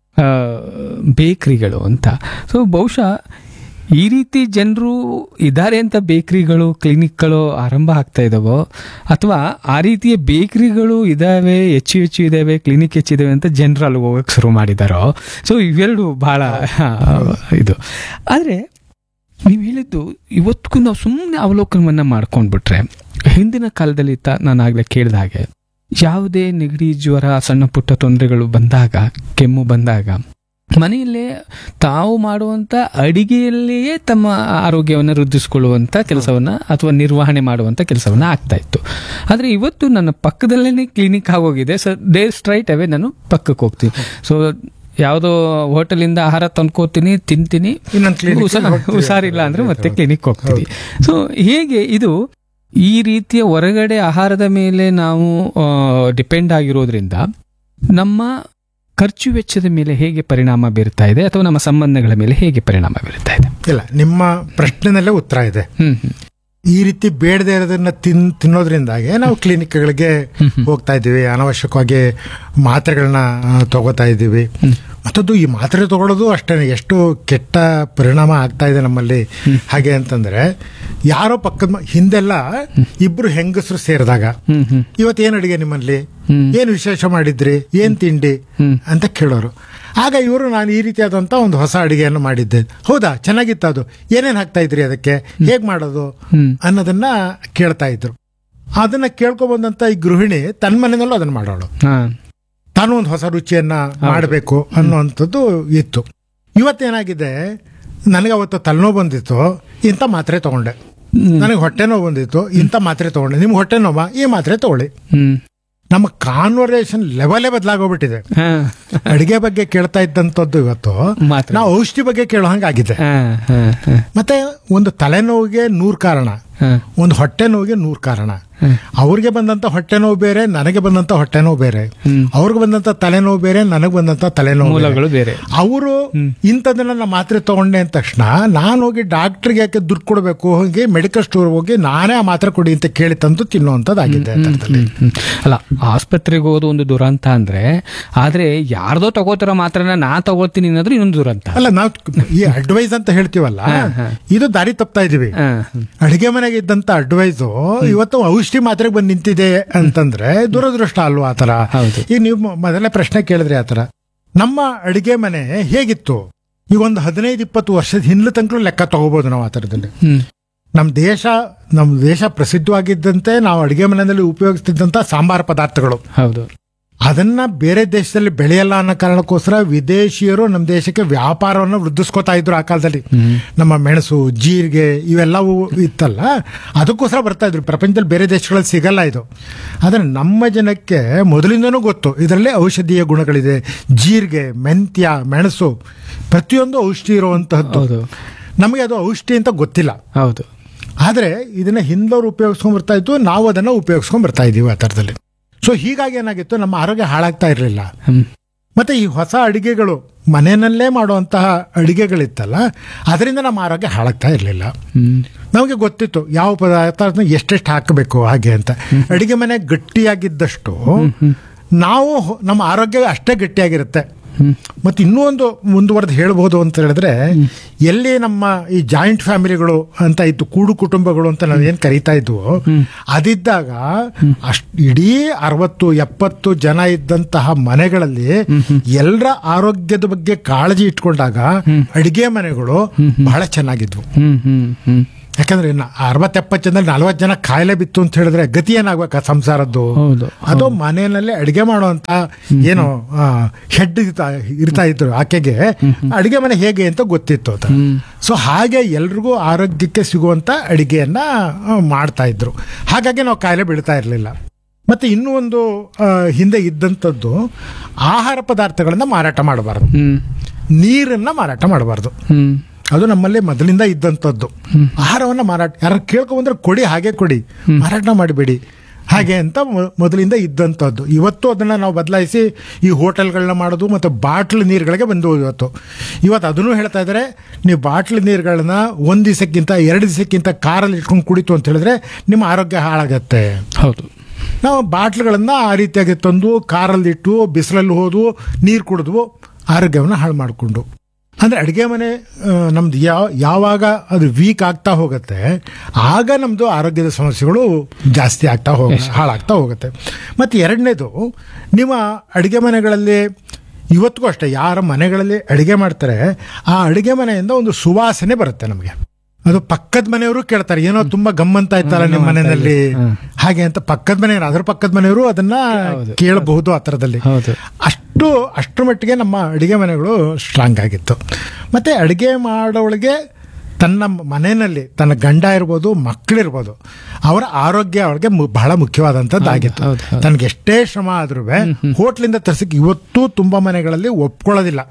ಬೇಕರಿಗಳು ಅಂತ. ಸೊ ಬಹುಶಃ ಈ ರೀತಿ ಜನರು ಇದ್ದಾರೆ ಅಂತ ಬೇಕರಿಗಳು, ಕ್ಲಿನಿಕ್ಗಳು ಆರಂಭ ಆಗ್ತಾ ಇದಾವೋ, ಅಥವಾ ಆ ರೀತಿಯ ಬೇಕರಿಗಳು ಇದಾವೆ, ಹೆಚ್ಚು ಇದಾವೆ, ಕ್ಲಿನಿಕ್ ಹೆಚ್ಚಿದಾವೆ ಅಂತ ಜನರು ಅಲ್ಲಿ ಹೋಗಕ್ಕೆ ಶುರು ಮಾಡಿದಾರೋ. ಸೊ ಇವೆರಡು ಬಹಳ ಇದು. ಆದರೆ ನೀವು ಹೇಳಿದ್ದು ಇವತ್ತಿಗೂ ನಾವು ಸುಮ್ಮನೆ ಅವಲೋಕನವನ್ನ ಮಾಡ್ಕೊಂಡ್ಬಿಟ್ರೆ, ಹಿಂದಿನ ಕಾಲದಲ್ಲಿ ನಾನು ಆಗ್ಲೇ ಕೇಳಿದ ಹಾಗೆ ಯಾವುದೇ ನೆಗಡಿ, ಜ್ವರ, ಸಣ್ಣ ಪುಟ್ಟ ತೊಂದರೆಗಳು ಬಂದಾಗ, ಕೆಮ್ಮು ಬಂದಾಗ ಮನೆಯಲ್ಲೇ ತಾವು ಮಾಡುವಂತ ಅಡಿಗೆಯಲ್ಲಿಯೇ ತಮ್ಮ ಆರೋಗ್ಯವನ್ನು ವೃದ್ಧಿಸಿಕೊಳ್ಳುವಂತ ಕೆಲಸವನ್ನ ಅಥವಾ ನಿರ್ವಹಣೆ ಮಾಡುವಂತ ಕೆಲಸವನ್ನ ಆಗ್ತಾ ಇತ್ತು. ಆದ್ರೆ ಇವತ್ತು ನನ್ನ ಪಕ್ಕದಲ್ಲೇ ಕ್ಲಿನಿಕ್ ಆಗೋಗಿದೆ. ಸೊ ದೇ ಸ್ಟ್ರೈಟ್ ಅವೇ ನಾನು ಪಕ್ಕಕ್ಕೆ ಹೋಗ್ತೀನಿ. ಸೊ ಯಾವುದೋ ಹೋಟೆಲಿಂದ ಆಹಾರ ತಂದ್ಕೋತೀನಿ, ತಿಂತೀನಿ, ಹುಷಾರಿಲ್ಲ ಅಂದ್ರೆ ಮತ್ತೆ ಕ್ಲಿನಿಕ್ ಹೋಗ್ತೀನಿ. ಸೊ ಹೇಗೆ ಇದು ಈ ರೀತಿಯ ಹೊರಗಡೆ ಆಹಾರದ ಮೇಲೆ ನಾವು ಡಿಪೆಂಡ್ ಆಗಿರೋದ್ರಿಂದ ನಮ್ಮ ಖರ್ಚು ವೆಚ್ಚದ ಮೇಲೆ ಹೇಗೆ ಪರಿಣಾಮ ಬೀರ್ತಾ ಇದೆ, ಅಥವಾ ನಮ್ಮ ಸಂಬಂಧಗಳ ಮೇಲೆ ಹೇಗೆ ಪರಿಣಾಮ ಬೀರ್ತಾ ಇದೆ? ಇಲ್ಲ, ನಿಮ್ಮ ಪ್ರಶ್ನೆನಲ್ಲೇ ಉತ್ತರ ಇದೆ. ಈ ರೀತಿ ಬೇಡದೇ ಇರೋದನ್ನ ತಿನ್ನೋದ್ರಿಂದಾಗೆ ನಾವು ಕ್ಲಿನಿಕ್ಗಳಿಗೆ ಹೋಗ್ತಾ ಇದ್ದೀವಿ, ಅನಾವಶ್ಯಕವಾಗಿ ಮಾತ್ರೆಗಳನ್ನ ತಗೋತಾ ಇದ್ದೀವಿ. ಮತ್ತದು ಈ ಮಾತ್ರೆ ತಗೊಳ್ಳೋದು ಅಷ್ಟೇ ಎಷ್ಟು ಕೆಟ್ಟ ಪರಿಣಾಮ ಆಗ್ತಾ ಇದೆ ನಮ್ಮಲ್ಲಿ. ಹಾಗೆ ಅಂತಂದ್ರೆ, ಯಾರೋ ಪಕ್ಕದ ಹಿಂದೆಲ್ಲ ಇಬ್ರು ಹೆಂಗಸರು ಸೇರಿದಾಗ ಇವತ್ತೇನ್ ಅಡಿಗೆ ನಿಮ್ಮಲ್ಲಿ, ಏನ್ ವಿಶೇಷ ಮಾಡಿದ್ರಿ, ಏನ್ ತಿಂಡಿ ಅಂತ ಕೇಳೋರು. ಆಗ ಇವರು ನಾನು ಈ ರೀತಿಯಾದಂತ ಒಂದು ಹೊಸ ಅಡಿಗೆಯನ್ನು ಮಾಡಿದ್ದೆ, ಹೌದಾ ಚೆನ್ನಾಗಿತ್ತು, ಅದು ಏನೇನ್ ಹಾಕ್ತಾ ಇದ್ರಿ, ಅದಕ್ಕೆ ಹೇಗ್ ಮಾಡೋದು ಅನ್ನೋದನ್ನ ಕೇಳ್ತಾ ಇದ್ರು. ಅದನ್ನ ಕೇಳ್ಕೊಬಂದಂತ ಈ ಗೃಹಿಣಿ ತನ್ನ ಮನೆಯಲ್ಲೂ ಅದನ್ನ ಮಾಡೋಳು, ತಾನು ಒಂದು ಹೊಸ ರುಚಿಯನ್ನ ಮಾಡಬೇಕು ಅನ್ನುವಂಥದ್ದು ಇತ್ತು. ಇವತ್ತೇನಾಗಿದೆ, ನನಗೆ ಅವತ್ತು ತಲೆನೋವು ಬಂದಿತ್ತು, ಇಂಥ ಮಾತ್ರೆ ತಗೊಂಡೆ. ನನಗೆ ಹೊಟ್ಟೆ ನೋವು ಬಂದಿತ್ತು, ಇಂಥ ಮಾತ್ರೆ ತಗೊಂಡೆ. ನಿಮ್ಗೆ ಹೊಟ್ಟೆ ನೋವಾ, ಈ ಮಾತ್ರೆ ತಗೊಳ್ಳಿ. ನಮ್ಮ ಕಾನ್ವರ್ಸೇಷನ್ ಲೆವೆಲೇ ಬದಲಾಗೋಗ್ಬಿಟ್ಟಿದೆ. ಅಡಿಗೆ ಬಗ್ಗೆ ಕೇಳ್ತಾ ಇದ್ದಂಥದ್ದು ಇವತ್ತು ನಾವು ಔಷಧಿ ಬಗ್ಗೆ ಕೇಳೋ ಹಂಗಾಗಿದೆ. ಮತ್ತೆ ಒಂದು ತಲೆನೋವಿಗೆ 100 ಕಾರಣ, ಒಂದು ಹೊಟ್ಟೆ ನೋವಿಗೆ 100 ಕಾರಣ. ಅವ್ರಿಗೆ ಬಂದಂತ ಹೊಟ್ಟೆ ನೋವು ಬೇರೆ, ನನಗೆ ಬಂದಂತ ಹೊಟ್ಟೆ ನೋವು ಬೇರೆ. ಅವ್ರಿಗೆ ಬಂದಂತ ತಲೆನೋವು ಬೇರೆ, ನನಗೆ ಬಂದಂತ ತಲೆನೋವು ಬೇರೆ. ಅವರು ಇಂಥದನ್ನ ಮಾತ್ರೆ ತಗೊಂಡೆ ಅಂದ ತಕ್ಷಣ ನಾನು ಹೋಗಿ ಡಾಕ್ಟರ್ಗೆ ಯಾಕೆ ದುಡ್ಡು ಕೊಡಬೇಕು, ಹೋಗಿ ಮೆಡಿಕಲ್ ಸ್ಟೋರ್ ಹೋಗಿ ನಾನೇ ಆ ಮಾತ್ರೆ ಕೊಡಿ ಅಂತ ಕೇಳಿ ತಂದು ತಿನ್ನುವಂಥದ್ದಾಗಿದೆ. ಅಲ್ಲ, ಆಸ್ಪತ್ರೆಗೆ ಹೋಗೋದು ಒಂದು ದುರಂತ ಅಂದ್ರೆ, ಆದ್ರೆ ಯಾರ್ದೋ ತಗೋತಾರ ಮಾತ್ರನ ನಾ ತಗೋತೀನಿ ಅನ್ನೋದು ಇನ್ನೊಂದು ದುರಂತ. ಅಲ್ಲ, ನಾವು ಈ ಅಡ್ವೈಸ್ ಅಂತ ಹೇಳ್ತೀವಲ್ಲ, ಇದು ದಾರಿ ತಪ್ತಾ ಇದೀವಿ. ಅಡಿಗೆ ಮನೆಗೆ ಇದ್ದಂತ ಅಡ್ವೈಸು ಇವತ್ತು ಔಷಧಿ ಮಾತ್ರೆಗೆ ಬಂದು ನಿಂತಿದೆ ಅಂತಂದ್ರೆ ದುರದೃಷ್ಟ ಅಲ್ವಾ? ಆತರ ಈಗ ನೀವು ಮೊದಲೇ ಪ್ರಶ್ನೆ ಕೇಳಿದ್ರೆ, ಆತರ ನಮ್ಮ ಅಡಿಗೆ ಮನೆ ಹೇಗಿತ್ತು ಈಗ ಒಂದು 15-20 ವರ್ಷದ ಹಿಂದ್ಲ ತನಕ ಲೆಕ್ಕ ತಗೋಬಹುದು ನಾವು. ಆ ತರದಲ್ಲಿ ನಮ್ಮ ದೇಶ ಪ್ರಸಿದ್ಧವಾಗಿದ್ದಂತೆ ನಾವು ಅಡಿಗೆ ಮನೆಯಲ್ಲಿ ಉಪಯೋಗಿಸ್ತಿದ್ದಂತ ಸಾಂಬಾರ ಪದಾರ್ಥಗಳು, ಹೌದು, ಅದನ್ನ ಬೇರೆ ದೇಶದಲ್ಲಿ ಬೆಳೆಯಲ್ಲ ಅನ್ನೋ ಕಾರಣಕ್ಕೋಸ್ಕರ ವಿದೇಶಿಯರು ನಮ್ಮ ದೇಶಕ್ಕೆ ವ್ಯಾಪಾರವನ್ನು ವೃದ್ಧಿಸ್ಕೋತಾ ಇದ್ರು ಆ ಕಾಲದಲ್ಲಿ. ನಮ್ಮ ಮೆಣಸು, ಜೀರಿಗೆ ಇವೆಲ್ಲವೂ ಇತ್ತಲ್ಲ, ಅದಕ್ಕೋಸ್ಕರ ಬರ್ತಾ ಇದ್ರು. ಪ್ರಪಂಚದಲ್ಲಿ ಬೇರೆ ದೇಶಗಳಲ್ಲಿ ಸಿಗಲ್ಲ ಇದು. ಆದ್ರೆ ನಮ್ಮ ಜನಕ್ಕೆ ಮೊದಲಿಂದನೂ ಗೊತ್ತು ಇದರಲ್ಲಿ ಔಷಧೀಯ ಗುಣಗಳಿದೆ. ಜೀರಿಗೆ, ಮೆಂತ್ಯ, ಮೆಣಸು ಪ್ರತಿಯೊಂದು ಔಷಧಿ ಇರುವಂತಹದ್ದು. ನಮಗೆ ಅದು ಔಷಧಿ ಅಂತ ಗೊತ್ತಿಲ್ಲ. ಹೌದು, ಆದ್ರೆ ಇದನ್ನ ಹಿಂದವರು ಉಪಯೋಗಿಸ್ಕೊಂಡ್ ಬರ್ತಾ ಇತ್ತು, ನಾವು ಅದನ್ನ ಉಪಯೋಗಿಸ್ಕೊಂಡ್ ಬರ್ತಾ ಇದೀವಿ ಆ ತರದಲ್ಲಿ. ಸೊ ಹೀಗಾಗಿ ಏನಾಗಿತ್ತು, ನಮ್ಮ ಆರೋಗ್ಯ ಹಾಳಾಗ್ತಾ ಇರಲಿಲ್ಲ. ಮತ್ತೆ ಈ ಹೊಸ ಅಡಿಗೆಗಳು, ಮನೆಯಲ್ಲೇ ಮಾಡುವಂತಹ ಅಡಿಗೆಗಳಿತ್ತಲ್ಲ, ಅದರಿಂದ ನಮ್ಮ ಆರೋಗ್ಯ ಹಾಳಾಗ್ತಾ ಇರಲಿಲ್ಲ. ನಮಗೆ ಗೊತ್ತಿತ್ತು ಯಾವ ಪದಾರ್ಥ ಎಷ್ಟೆಷ್ಟು ಹಾಕಬೇಕು ಹಾಗೆ ಅಂತ. ಅಡಿಗೆ ಮನೆ ಗಟ್ಟಿಯಾಗಿದ್ದಷ್ಟು ನಾವು ನಮ್ಮ ಆರೋಗ್ಯ ಅಷ್ಟೇ ಗಟ್ಟಿಯಾಗಿರುತ್ತೆ. ಮತ್ತೆ ಇನ್ನೂ ಒಂದು ಮುಂದುವರೆದು ಹೇಳ್ಬೋದು ಅಂತ ಹೇಳಿದ್ರೆ, ಎಲ್ಲಿ ನಮ್ಮ ಈ ಜಾಯಿಂಟ್ ಫ್ಯಾಮಿಲಿಗಳು ಅಂತ ಇತ್ತು, ಕೂಡು ಕುಟುಂಬಗಳು ಅಂತ ನಾವೇನ್ ಕರೀತಾ ಇದ್ವು, ಅದಿದ್ದಾಗ ಇಡೀ 60-70 ಜನ ಇದ್ದಂತಹ ಮನೆಗಳಲ್ಲಿ ಎಲ್ಲರ ಆರೋಗ್ಯದ ಬಗ್ಗೆ ಕಾಳಜಿ ಇಟ್ಕೊಂಡಾಗ ಅಡಿಗೆ ಮನೆಗಳು ಬಹಳ ಚೆನ್ನಾಗಿದ್ವು. ಯಾಕಂದ್ರೆ 60-70 ಜನದಲ್ಲಿ 40 ಜನ ಕಾಯಿಲೆ ಬಿತ್ತು ಅಂತ ಹೇಳಿದ್ರೆ ಗತಿ ಏನಾಗ್ಬೇಕು ಆ ಸಂಸಾರದ್ದು. ಹೌದು. ಅದು ಮನೆಯಲ್ಲಿ ಅಡಿಗೆ ಮಾಡುವಂತ ಏನೋ ಹೆಡ್ ಇರ್ತಾ ಇದ್ರು ಆಕೆಗೆ ಅಡಿಗೆ ಮನೆ ಹೇಗೆ ಅಂತ ಗೊತ್ತಿತ್ತು ಅಂತ. ಸೊ ಹಾಗೆ ಎಲ್ರಿಗೂ ಆರೋಗ್ಯಕ್ಕೆ ಸಿಗುವಂತ ಅಡಿಗೆಯನ್ನ ಮಾಡ್ತಾ ಇದ್ರು. ಹಾಗಾಗಿ ನಾವು ಕಾಯಿಲೆ ಬೀಳ್ತಾ ಇರಲಿಲ್ಲ. ಮತ್ತೆ ಇನ್ನೂ ಒಂದು ಹಿಂದೆ ಇದ್ದಂಥದ್ದು, ಆಹಾರ ಪದಾರ್ಥಗಳನ್ನ ಮಾರಾಟ ಮಾಡಬಾರ್ದು, ನೀರನ್ನ ಮಾರಾಟ ಮಾಡಬಾರ್ದು. ಅದು ನಮ್ಮಲ್ಲಿ ಮೊದಲಿಂದ ಇದ್ದಂಥದ್ದು. ಆಹಾರವನ್ನ ಮಾರಾಟ ಯಾರು ಕೇಳ್ಕೊಂಡ್ರೆ ಕೊಡಿ, ಹಾಗೆ ಕೊಡಿ, ಮಾರಾಟ ಮಾಡಿಬೇಡಿ ಹಾಗೆ ಅಂತ ಮೊದಲಿಂದ ಇದ್ದಂಥದ್ದು. ಇವತ್ತು ಅದನ್ನ ನಾವು ಬದಲಾಯಿಸಿ ಈ ಹೋಟೆಲ್ಗಳನ್ನ ಮಾಡೋದು ಮತ್ತು ಬಾಟ್ಲ್ ನೀರುಗಳಿಗೆ ಬಂದು ಇವತ್ತು ಅದನ್ನು ಹೇಳ್ತಾ ಇದ್ದಾರೆ, ನೀವು ಬಾಟ್ಲ್ ನೀರುಗಳನ್ನ 1 ದಿವಸಕ್ಕಿಂತ 2 ದಿವಸಕ್ಕಿಂತ ಕಾರಲ್ಲಿ ಇಟ್ಕೊಂಡು ಕುಡಿತು ಅಂತ ಹೇಳಿದ್ರೆ ನಿಮ್ಮ ಆರೋಗ್ಯ ಹಾಳಾಗತ್ತೆ. ಹೌದು. ನಾವು ಬಾಟ್ಲ್ಗಳನ್ನ ಆ ರೀತಿಯಾಗಿ ತಂದು ಕಾರಲ್ಲಿಟ್ಟು ಬಿಸಿಲಲ್ಲಿ ಹೋದು ನೀರು ಕುಡಿದ್ವು, ಆರೋಗ್ಯವನ್ನು ಹಾಳು ಮಾಡಿಕೊಂಡು. ಅಂದರೆ ಅಡುಗೆ ಮನೆ ನಮ್ದು ಯಾವಾಗ ಅದು ವೀಕ್ ಆಗ್ತಾ ಹೋಗುತ್ತೆ ಆಗ ನಮ್ಮದು ಆರೋಗ್ಯದ ಸಮಸ್ಯೆಗಳು ಜಾಸ್ತಿ ಆಗ್ತಾ ಹಾಳಾಗ್ತಾ ಹೋಗುತ್ತೆ. ಮತ್ತು ಎರಡನೇದು, ನಿಮ್ಮ ಅಡುಗೆ ಮನೆಗಳಲ್ಲಿ ಇವತ್ತಿಗೂ ಅಷ್ಟೇ ಯಾರ ಮನೆಗಳಲ್ಲಿ ಅಡುಗೆ ಮಾಡ್ತಾರೆ ಆ ಅಡುಗೆ ಮನೆಯಿಂದ ಒಂದು ಸುವಾಸನೆ ಬರುತ್ತೆ ನಮಗೆ. ಅದು ಪಕ್ಕದ ಮನೆಯವರು ಕೇಳ್ತಾರೆ, ಏನೋ ತುಂಬಾ ಗಮ್ಮಂತ ಆಯ್ತಲ್ಲ ನಿಮ್ಮ ಮನೆಯಲ್ಲಿ ಹಾಗೆ ಅಂತ. ಪಕ್ಕದ ಮನೆಯವರು, ಅದ್ರ ಪಕ್ಕದ ಮನೆಯವರು ಅದನ್ನ ಕೇಳಬಹುದು ಆ ಥರದಲ್ಲಿ. ಅಷ್ಟರ ಮಟ್ಟಿಗೆ ನಮ್ಮ ಅಡುಗೆ ಮನೆಗಳು ಸ್ಟ್ರಾಂಗ್ ಆಗಿತ್ತು. ಮತ್ತೆ ಅಡುಗೆ ಮಾಡೋಳಿಗೆ ತನ್ನ ಮನೆಯಲ್ಲಿ ತನ್ನ ಗಂಡ ಇರ್ಬೋದು, ಮಕ್ಕಳಿರ್ಬೋದು, ಅವರ ಆರೋಗ್ಯ ಅವಳಿಗೆ ಬಹಳ ಮುಖ್ಯವಾದಂಥದ್ದಾಗಿತ್ತು. ತನಗೆ ಎಷ್ಟೇ ಶ್ರಮ ಆದ್ರೂ ಹೋಟ್ಲಿಂದ ತರಿಸಕ್ಕೆ ಇವತ್ತು ತುಂಬಾ ಮನೆಗಳಲ್ಲಿ ಒಪ್ಕೊಳ್ಳೋದಿಲ್ಲ.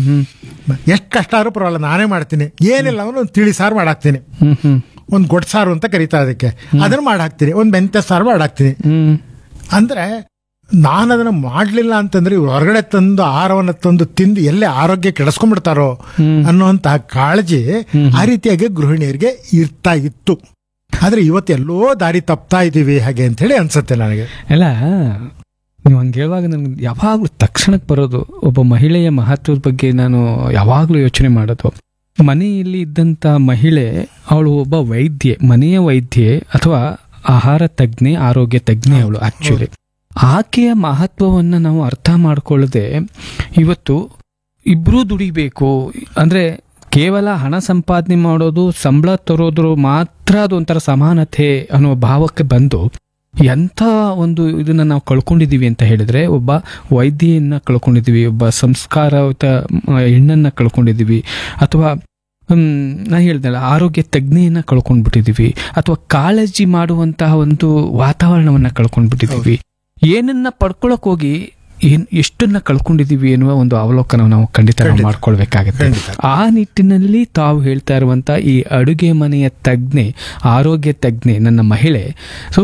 ಎಷ್ಟು ಕಷ್ಟ ಆದ್ರೂ ಪರವಾಗಿಲ್ಲ, ನಾನೇ ಮಾಡ್ತೀನಿ, ಏನಿಲ್ಲ ಅವನು ಒಂದು ತಿಳಿ ಸಾರು ಮಾಡಾಕ್ತೀನಿ, ಒಂದು ಗೊಡ್ಡ ಸಾರು ಅಂತ ಕರೀತಾ ಅದಕ್ಕೆ, ಅದನ್ನ ಮಾಡಾಕ್ತೀನಿ, ಒಂದು ಮೆಂತ್ಯ ಸಾರು ಮಾಡಾಕ್ತೀನಿ. ಅಂದ್ರೆ ನಾನು ಅದನ್ನ ಮಾಡಲಿಲ್ಲ ಅಂತಂದ್ರೆ ಇವ್ರು ಹೊರಗಡೆ ತಂದು ಆಹಾರವನ್ನು ತಂದು ತಿಂದು ಎಲ್ಲೇ ಆರೋಗ್ಯ ಕೆಡಿಸ್ಕೊಂಡ್ಬಿಡ್ತಾರೋ ಅನ್ನುವಂತಹ ಕಾಳಜಿ ಆ ರೀತಿಯಾಗಿ ಗೃಹಿಣಿಯರಿಗೆ ಇರ್ತಾ ಇತ್ತು. ಆದ್ರೆ ಇವತ್ತೆಲ್ಲೋ ದಾರಿ ತಪ್ತಾ ಇದೀವಿ ಹಾಗೆ ಅಂತ ಹೇಳಿ ಅನ್ಸುತ್ತೆ ನನಗೆ. ಎಲ್ಲ ನೀವು ಹಂಗೆ ಹೇಳುವಾಗ ನನ್ಗೆ ಯಾವಾಗ್ಲೂ ತಕ್ಷಣಕ್ಕೆ ಬರೋದು, ಒಬ್ಬ ಮಹಿಳೆಯ ಮಹತ್ವದ ಬಗ್ಗೆ ನಾನು ಯಾವಾಗ್ಲೂ ಯೋಚನೆ ಮಾಡೋದು. ಮನೆಯಲ್ಲಿ ಇದ್ದಂತ ಮಹಿಳೆ, ಅವಳು ಒಬ್ಬ ವೈದ್ಯೆ, ಮನೆಯ ವೈದ್ಯೆ ಅಥವಾ ಆಹಾರ ತಜ್ಞೆ, ಆರೋಗ್ಯ ತಜ್ಞೆ ಅವಳು. ಆಕ್ಚುಲಿ ಆಕೆಯ ಮಹತ್ವವನ್ನು ನಾವು ಅರ್ಥ ಮಾಡ್ಕೊಳ್ಳದೆ ಇವತ್ತು ಇಬ್ರೂ ದುಡಿಬೇಕು ಅಂದ್ರೆ ಕೇವಲ ಹಣ ಸಂಪಾದನೆ ಮಾಡೋದು, ಸಂಬಳ ತರೋದ್ರು ಮಾತ್ರ ಅದು ಒಂಥರ ಸಮಾನತೆ ಅನ್ನೋ ಭಾವಕ್ಕೆ ಬಂದು ಎಂಥ ಒಂದು ಇದನ್ನ ನಾವು ಕಳ್ಕೊಂಡಿದೀವಿ ಅಂತ ಹೇಳಿದ್ರೆ, ಒಬ್ಬ ವೈದ್ಯೆಯನ್ನ ಕಳ್ಕೊಂಡಿದೀವಿ, ಒಬ್ಬ ಸಂಸ್ಕಾರಯುತ ಹೆಣ್ಣನ್ನ ಕಳ್ಕೊಂಡಿದೀವಿ, ಅಥವಾ ನಾ ಹೇಳ್ದಲ್ಲ ಆರೋಗ್ಯ ತಜ್ಞೆಯನ್ನ ಕಳ್ಕೊಂಡ್ಬಿಟ್ಟಿದೀವಿ, ಅಥವಾ ಕಾಳಜಿ ಮಾಡುವಂತಹ ಒಂದು ವಾತಾವರಣವನ್ನ ಕಳ್ಕೊಂಡ್ಬಿಟ್ಟಿದೀವಿ. ಏನನ್ನ ಪಡ್ಕೊಳಕ್ ಹೋಗಿ ಎಷ್ಟನ್ನ ಕಳ್ಕೊಂಡಿದೀವಿ ಎನ್ನುವ ಒಂದು ಅವಲೋಕನ ನಾವು ಖಂಡಿತ ಮಾಡ್ಕೊಳ್ಬೇಕಾಗತ್ತೆ. ಆ ನಿಟ್ಟಿನಲ್ಲಿ ತಾವು ಹೇಳ್ತಾ ಇರುವಂತ ಈ ಅಡುಗೆ ಮನೆಯ ತಜ್ಞೆ, ಆರೋಗ್ಯ ತಜ್ಞೆ ನನ್ನ ಮಹಿಳೆ ಸೊ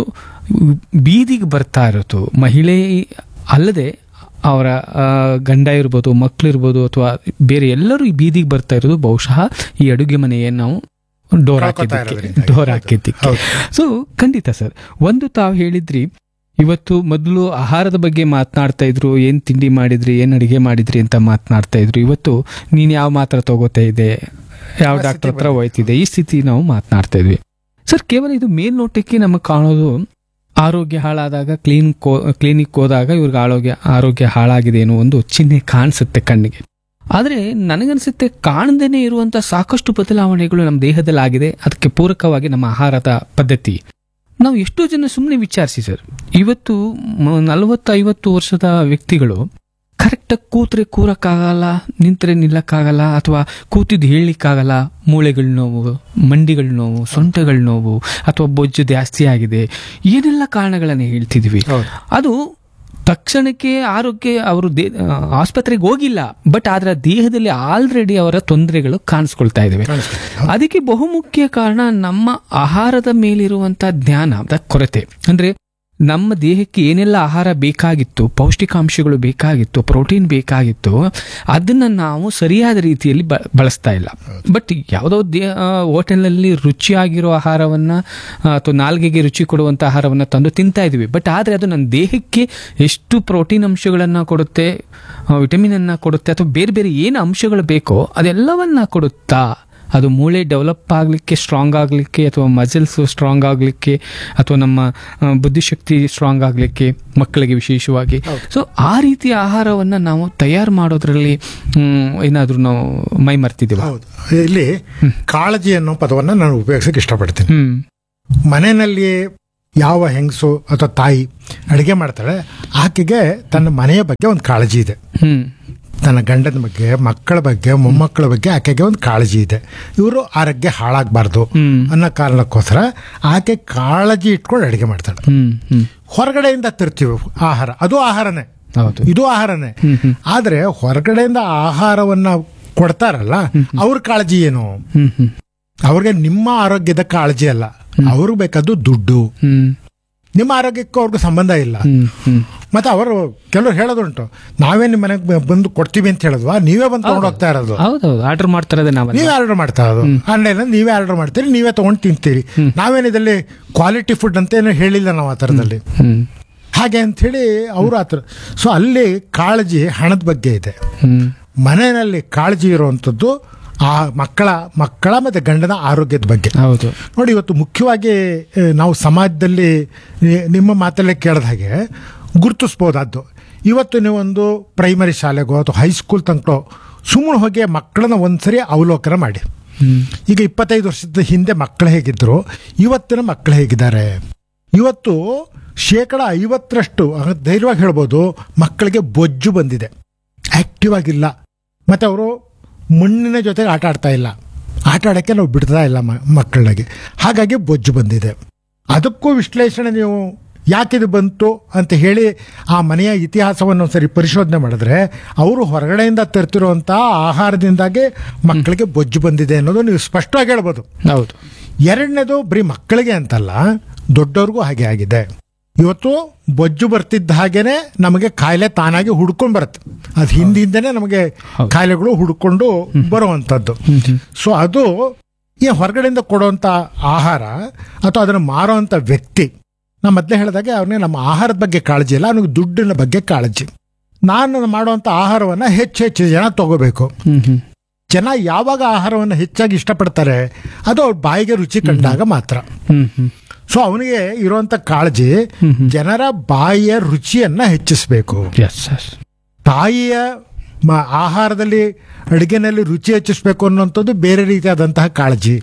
ಬೀದಿಗೆ ಬರ್ತಾ ಇರೋದು, ಮಹಿಳೆ ಅಲ್ಲದೆ ಅವರ ಗಂಡ ಇರ್ಬೋದು, ಮಕ್ಕಳಿರ್ಬೋದು, ಅಥವಾ ಬೇರೆ ಎಲ್ಲರೂ ಈ ಬೀದಿಗೆ ಬರ್ತಾ ಇರೋದು ಬಹುಶಃ ಈ ಅಡುಗೆ ಮನೆಯನ್ನು ನಾವು ಡೋರ್ ಹಾಕಿದ್ದಕ್ಕೆ. ಸೊ ಖಂಡಿತ ಸರ್, ಒಂದು ತಾವು ಹೇಳಿದ್ರಿ ಇವತ್ತು ಮೊದಲು ಆಹಾರದ ಬಗ್ಗೆ ಮಾತನಾಡ್ತಾ ಇದ್ರು, ಏನ್ ತಿಂಡಿ ಮಾಡಿದ್ರಿ, ಏನ್ ಅಡಿಗೆ ಮಾಡಿದ್ರಿ ಅಂತ ಮಾತನಾಡ್ತಾ ಇದ್ರು. ಇವತ್ತು ನೀನ್ ಯಾವ ಮಾತ್ರ ತಗೋತಾ ಇದೆ, ಯಾವ ಡಾಕ್ಟರ್ ಹತ್ರ ಹೋಯ್ತಿದೆ, ಈ ಸ್ಥಿತಿ ನಾವು ಮಾತನಾಡ್ತಾ ಇದ್ವಿ. ಸರ್, ಕೇವಲ ಇದು ಮೇಲ್ನೋಟಕ್ಕೆ ನಮಗೆ ಕಾಣೋದು ಆರೋಗ್ಯ ಹಾಳಾದಾಗ ಕ್ಲಿನಿಕ್ ಹೋದಾಗ ಇವ್ರಿಗೆ ಆರೋಗ್ಯ ಹಾಳಾಗಿದೆ ಅನ್ನೋ ಒಂದು ಚಿಹ್ನೆ ಕಾಣಿಸುತ್ತೆ ಕಣ್ಣಿಗೆ. ಆದ್ರೆ ನನಗನ್ಸುತ್ತೆ ಕಾಣದೇನೆ ಇರುವಂತ ಸಾಕಷ್ಟು ಬದಲಾವಣೆಗಳು ನಮ್ಮ ದೇಹದಲ್ಲಿ ಆಗಿದೆ. ಅದಕ್ಕೆ ಪೂರಕವಾಗಿ ನಮ್ಮ ಆಹಾರದ ಪದ್ಧತಿ. ನಾವು ಎಷ್ಟೋ ಜನ ಸುಮ್ಮನೆ ವಿಚಾರಿಸಿ ಸರ್, ಇವತ್ತು 40-50 ವರ್ಷದ ವ್ಯಕ್ತಿಗಳು ಕರೆಕ್ಟಾಗಿ ಕೂತ್ರೆ ಕೂರಕ್ಕಾಗಲ್ಲ, ನಿಂತ್ರೆ ನಿಲ್ಲಕ್ಕಾಗಲ್ಲ, ಅಥವಾ ಕೂತಿದ್ದು ಹೇಳಲಿಕ್ಕಾಗಲ್ಲ. ಮೂಳೆಗಳ ನೋವು, ಮಂಡಿಗಳ ನೋವು, ಸೊಂಟಗಳ ನೋವು, ಅಥವಾ ಬೊಜ್ಜು ಜಾಸ್ತಿ ಆಗಿದೆ, ಏನೆಲ್ಲ ಕಾರಣಗಳನ್ನ ಹೇಳ್ತಿದ್ವಿ. ಅದು ತಕ್ಷಣಕ್ಕೆ ಆರೋಗ್ಯ ಅವರು ಆಸ್ಪತ್ರೆಗೆ ಹೋಗಿಲ್ಲ, ಬಟ್ ಆದ್ರೆ ದೇಹದಲ್ಲಿ ಆಲ್ರೆಡಿ ಅವರ ತೊಂದರೆಗಳು ಕಾಣಿಸ್ಕೊಳ್ತಾ ಇದಾವೆ. ಅದಕ್ಕೆ ಬಹುಮುಖ್ಯ ಕಾರಣ ನಮ್ಮ ಆಹಾರದ ಮೇಲಿರುವಂತ ಜ್ಞಾನದ ಕೊರತೆ. ಅಂದ್ರೆ ನಮ್ಮ ದೇಹಕ್ಕೆ ಏನೆಲ್ಲ ಆಹಾರ ಬೇಕಾಗಿತ್ತು, ಪೌಷ್ಟಿಕಾಂಶಗಳು ಬೇಕಾಗಿತ್ತು, ಪ್ರೋಟೀನ್ ಬೇಕಾಗಿತ್ತು, ಅದನ್ನ ನಾವು ಸರಿಯಾದ ರೀತಿಯಲ್ಲಿ ಬಳಸ್ತಾ ಇಲ್ಲ. ಬಟ್ ಯಾವುದೋ ಹೋಟೆಲ್ನಲ್ಲಿ ರುಚಿಯಾಗಿರೋ ಆಹಾರವನ್ನ ಅಥವಾ ನಾಲ್ಗೆಗೆ ರುಚಿ ಕೊಡುವಂತ ಆಹಾರವನ್ನ ತಂದು ತಿಂತಾ ಇದೀವಿ. ಬಟ್ ಆದ್ರೆ ಅದು ನನ್ನ ದೇಹಕ್ಕೆ ಎಷ್ಟು ಪ್ರೋಟೀನ್ ಅಂಶಗಳನ್ನ ಕೊಡುತ್ತೆ, ವಿಟಮಿನ್ ಅನ್ನ ಕೊಡುತ್ತೆ, ಅಥವಾ ಬೇರೆ ಬೇರೆ ಏನು ಅಂಶಗಳು ಬೇಕೋ ಅದೆಲ್ಲವನ್ನ ಕೊಡುತ್ತಾ ಅದು ಮೂಳೆ ಡೆವಲಪ್ ಆಗಲಿಕ್ಕೆ, ಸ್ಟ್ರಾಂಗ್ ಆಗಲಿಕ್ಕೆ, ಅಥವಾ ಮಸಲ್ಸ್ ಸ್ಟ್ರಾಂಗ್ ಆಗಲಿಕ್ಕೆ, ಅಥವಾ ನಮ್ಮ ಬುದ್ಧಿಶಕ್ತಿ ಸ್ಟ್ರಾಂಗ್ ಆಗಲಿಕ್ಕೆ, ಮಕ್ಕಳಿಗೆ ವಿಶೇಷವಾಗಿ. ಸೊ ಆ ರೀತಿಯ ಆಹಾರವನ್ನು ನಾವು ತಯಾರು ಮಾಡೋದ್ರಲ್ಲಿ ಏನಾದರೂ ನಾವು ಮೈ ಮರ್ತಿದ್ದೀವಿ. ಹೌದು, ಇಲ್ಲಿ ಕಾಳಜಿ ಅನ್ನೋ ಪದವನ್ನು ನಾನು ಉಪಯೋಗಿಸಕ್ಕೆ ಇಷ್ಟಪಡ್ತೀನಿ. ಮನೆಯಲ್ಲಿ ಯಾವ ಹೆಂಗಸು ಅಥವಾ ತಾಯಿ ಅಡಿಗೆ ಮಾಡ್ತಾಳೆ, ಆಕೆಗೆ ತನ್ನ ಮನೆಯ ಬಗ್ಗೆ ಒಂದು ಕಾಳಜಿ ಇದೆ. ತನ್ನ ಗಂಡನ ಬಗ್ಗೆ, ಮಕ್ಕಳ ಬಗ್ಗೆ, ಮೊಮ್ಮಕ್ಕಳ ಬಗ್ಗೆ ಆಕೆಗೆ ಒಂದು ಕಾಳಜಿ ಇದೆ. ಇವರು ಆರೋಗ್ಯ ಹಾಳಾಗಬಾರ್ದು ಅನ್ನೋ ಕಾರಣಕ್ಕೋಸ್ಕರ ಆಕೆ ಕಾಳಜಿ ಇಟ್ಕೊಂಡು ಅಡಿಗೆ ಮಾಡ್ತಾಳೆ. ಹೊರಗಡೆಯಿಂದ ತರ್ತೀವಿ ಆಹಾರ, ಅದು ಆಹಾರನೇ, ಇದು ಆಹಾರನೇ. ಆದ್ರೆ ಹೊರಗಡೆಯಿಂದ ಆಹಾರವನ್ನ ಕೊಡ್ತಾರಲ್ಲ, ಅವ್ರ ಕಾಳಜಿ ಏನು? ಅವ್ರಿಗೆ ನಿಮ್ಮ ಆರೋಗ್ಯದ ಕಾಳಜಿ ಅಲ್ಲ, ಅವ್ರಿಗೆ ಬೇಕಾದ್ದು ದುಡ್ಡು. ನಿಮ್ಮ ಆರೋಗ್ಯಕ್ಕೂ ಅವ್ರಿಗೂ ಸಂಬಂಧ ಇಲ್ಲ. ಮತ್ತೆ ಅವರು ಕೆಲವರು ಹೇಳೋದುಂಟು, ನಾವೇ ನಿಮ್ಮ ಮನೆಗೆ ಬಂದು ಕೊಡ್ತೀವಿ ಅಂತ ಹೇಳಿದ್ವಾ, ನೀವೇ ಬಂದು ತಗೊಂಡು ಹೋಗ್ತಾ ಇರೋದು. ಆರ್ಡರ್ ಮಾಡ್ತಾರೆ, ನೀವೇ ಆರ್ಡರ್ ಮಾಡ್ತಾ ಇರೋದು. ಆನ್ಲೈನ್ ನೀವೇ ಆರ್ಡರ್ ಮಾಡ್ತೀರಿ, ನೀವೇ ತಗೊಂಡು ತಿಂತೀರಿ. ನಾವೇನು ಇದರಲ್ಲಿ ಕ್ವಾಲಿಟಿ ಫುಡ್ ಅಂತ ಏನು ಹೇಳಿಲ್ಲ ನಾವು ಆ ಥರದಲ್ಲಿ. ಹಾಗೆ ಅಂಥೇಳಿ ಅವರು ಆ ಥರ. ಸೊ ಅಲ್ಲಿ ಕಾಳಜಿ ಹಣದ ಬಗ್ಗೆ ಇದೆ. ಮನೆಯಲ್ಲಿ ಕಾಳಜಿ ಇರುವಂಥದ್ದು ಆ ಮಕ್ಕಳ ಮತ್ತೆ ಗಂಡನ ಆರೋಗ್ಯದ ಬಗ್ಗೆ. ಹೌದು ನೋಡಿ, ಇವತ್ತು ಮುಖ್ಯವಾಗಿ ನಾವು ಸಮಾಜದಲ್ಲಿ ನಿಮ್ಮ ಮಾತಲ್ಲೇ ಕೇಳಿದ ಹಾಗೆ ಗುರುತಿಸ್ಬೋದಾದ್ದು. ಇವತ್ತು ನೀವೊಂದು ಪ್ರೈಮರಿ ಶಾಲೆಗೋ ಅಥವಾ ಹೈಸ್ಕೂಲ್ ತನಕ ಸುಮ್ಮನೆ ಹೋಗಿ ಮಕ್ಕಳನ್ನ ಒಂದ್ಸರಿ ಅವಲೋಕನ ಮಾಡಿ. ಈಗ 25 ವರ್ಷದ ಹಿಂದೆ ಮಕ್ಕಳು ಹೇಗಿದ್ರು, ಇವತ್ತಿನ ಮಕ್ಕಳು ಹೇಗಿದ್ದಾರೆ. ಇವತ್ತು 50% ಧೈರ್ಯವಾಗಿ ಹೇಳ್ಬೋದು, ಮಕ್ಕಳಿಗೆ ಬೊಜ್ಜು ಬಂದಿದೆ, ಆಕ್ಟಿವ್ ಆಗಿಲ್ಲ. ಮತ್ತೆ ಅವರು ಮಣ್ಣಿನ ಜೊತೆಗೆ ಆಟ ಆಡ್ತಾ ಇಲ್ಲ, ಆಟ ಆಡೋಕ್ಕೆ ನಾವು ಬಿಡ್ತಾ ಇಲ್ಲ ಮಕ್ಕಳಿಗೆ. ಹಾಗಾಗಿ ಬೊಜ್ಜು ಬಂದಿದೆ. ಅದಕ್ಕೂ ವಿಶ್ಲೇಷಣೆ ನೀವು ಯಾಕಿದು ಬಂತು ಅಂತ ಹೇಳಿ ಆ ಮನೆಯ ಇತಿಹಾಸವನ್ನು ಸರಿ ಪರಿಶೋಧನೆ ಮಾಡಿದ್ರೆ, ಅವರು ಹೊರಗಡೆಯಿಂದ ತರ್ತಿರುವಂಥ ಆಹಾರದಿಂದಾಗಿ ಮಕ್ಕಳಿಗೆ ಬೊಜ್ಜು ಬಂದಿದೆ ಅನ್ನೋದು ನೀವು ಸ್ಪಷ್ಟವಾಗಿ ಹೇಳ್ಬೋದು. ಹೌದು. ಎರಡನೇದು ಬರೀ ಮಕ್ಕಳಿಗೆ ಅಂತಲ್ಲ, ದೊಡ್ಡವ್ರಿಗೂ ಹಾಗೆ ಆಗಿದೆ. ಇವತ್ತು ಬೊಜ್ಜು ಬರ್ತಿದ್ದ ಹಾಗೇನೆ ನಮಗೆ ಕಾಯಿಲೆ ತಾನಾಗಿ ಹುಡ್ಕೊಂಡು ಬರುತ್ತೆ. ಅದು ಹಿಂದಿಂದನೇ ನಮಗೆ ಕಾಯಿಲೆಗಳು ಹುಡ್ಕೊಂಡು ಬರುವಂಥದ್ದು. ಸೊ ಅದು ಈ ಹೊರಗಡೆಯಿಂದ ಕೊಡುವಂಥ ಆಹಾರ ಅಥವಾ ಅದನ್ನು ಮಾರುವಂಥ ವ್ಯಕ್ತಿ, ನಾನು ಮೊದಲೇ ಹೇಳಿದಾಗೆ ಅವನಿಗೆ ನಮ್ಮ ಆಹಾರದ ಬಗ್ಗೆ ಕಾಳಜಿ ಇಲ್ಲ, ಅವನಿಗೆ ದುಡ್ಡಿನ ಬಗ್ಗೆ ಕಾಳಜಿ. ನಾನು ಮಾಡುವಂಥ ಆಹಾರವನ್ನು ಹೆಚ್ಚು ಜನ ತಗೋಬೇಕು. ಜನ ಯಾವಾಗ ಆಹಾರವನ್ನು ಹೆಚ್ಚಾಗಿ ಇಷ್ಟಪಡ್ತಾರೆ, ಅದು ಅವ್ರ ಬಾಯಿಗೆ ರುಚಿ ಕಂಡಾಗ ಮಾತ್ರ. ಸೊ ಅವನಿಗೆ ಇರುವಂತ ಕಾಳಜಿ ಜನರ ಬಾಯಿಯ ರುಚಿಯನ್ನ ಹೆಚ್ಚಿಸಬೇಕು. ತಾಯಿಯ ಆಹಾರದಲ್ಲಿ, ಅಡುಗೆನಲ್ಲಿ ರುಚಿ ಹೆಚ್ಚಿಸಬೇಕು ಅನ್ನುವಂಥದ್ದು ಬೇರೆ ರೀತಿಯಾದಂತಹ ಕಾಳಜಿ.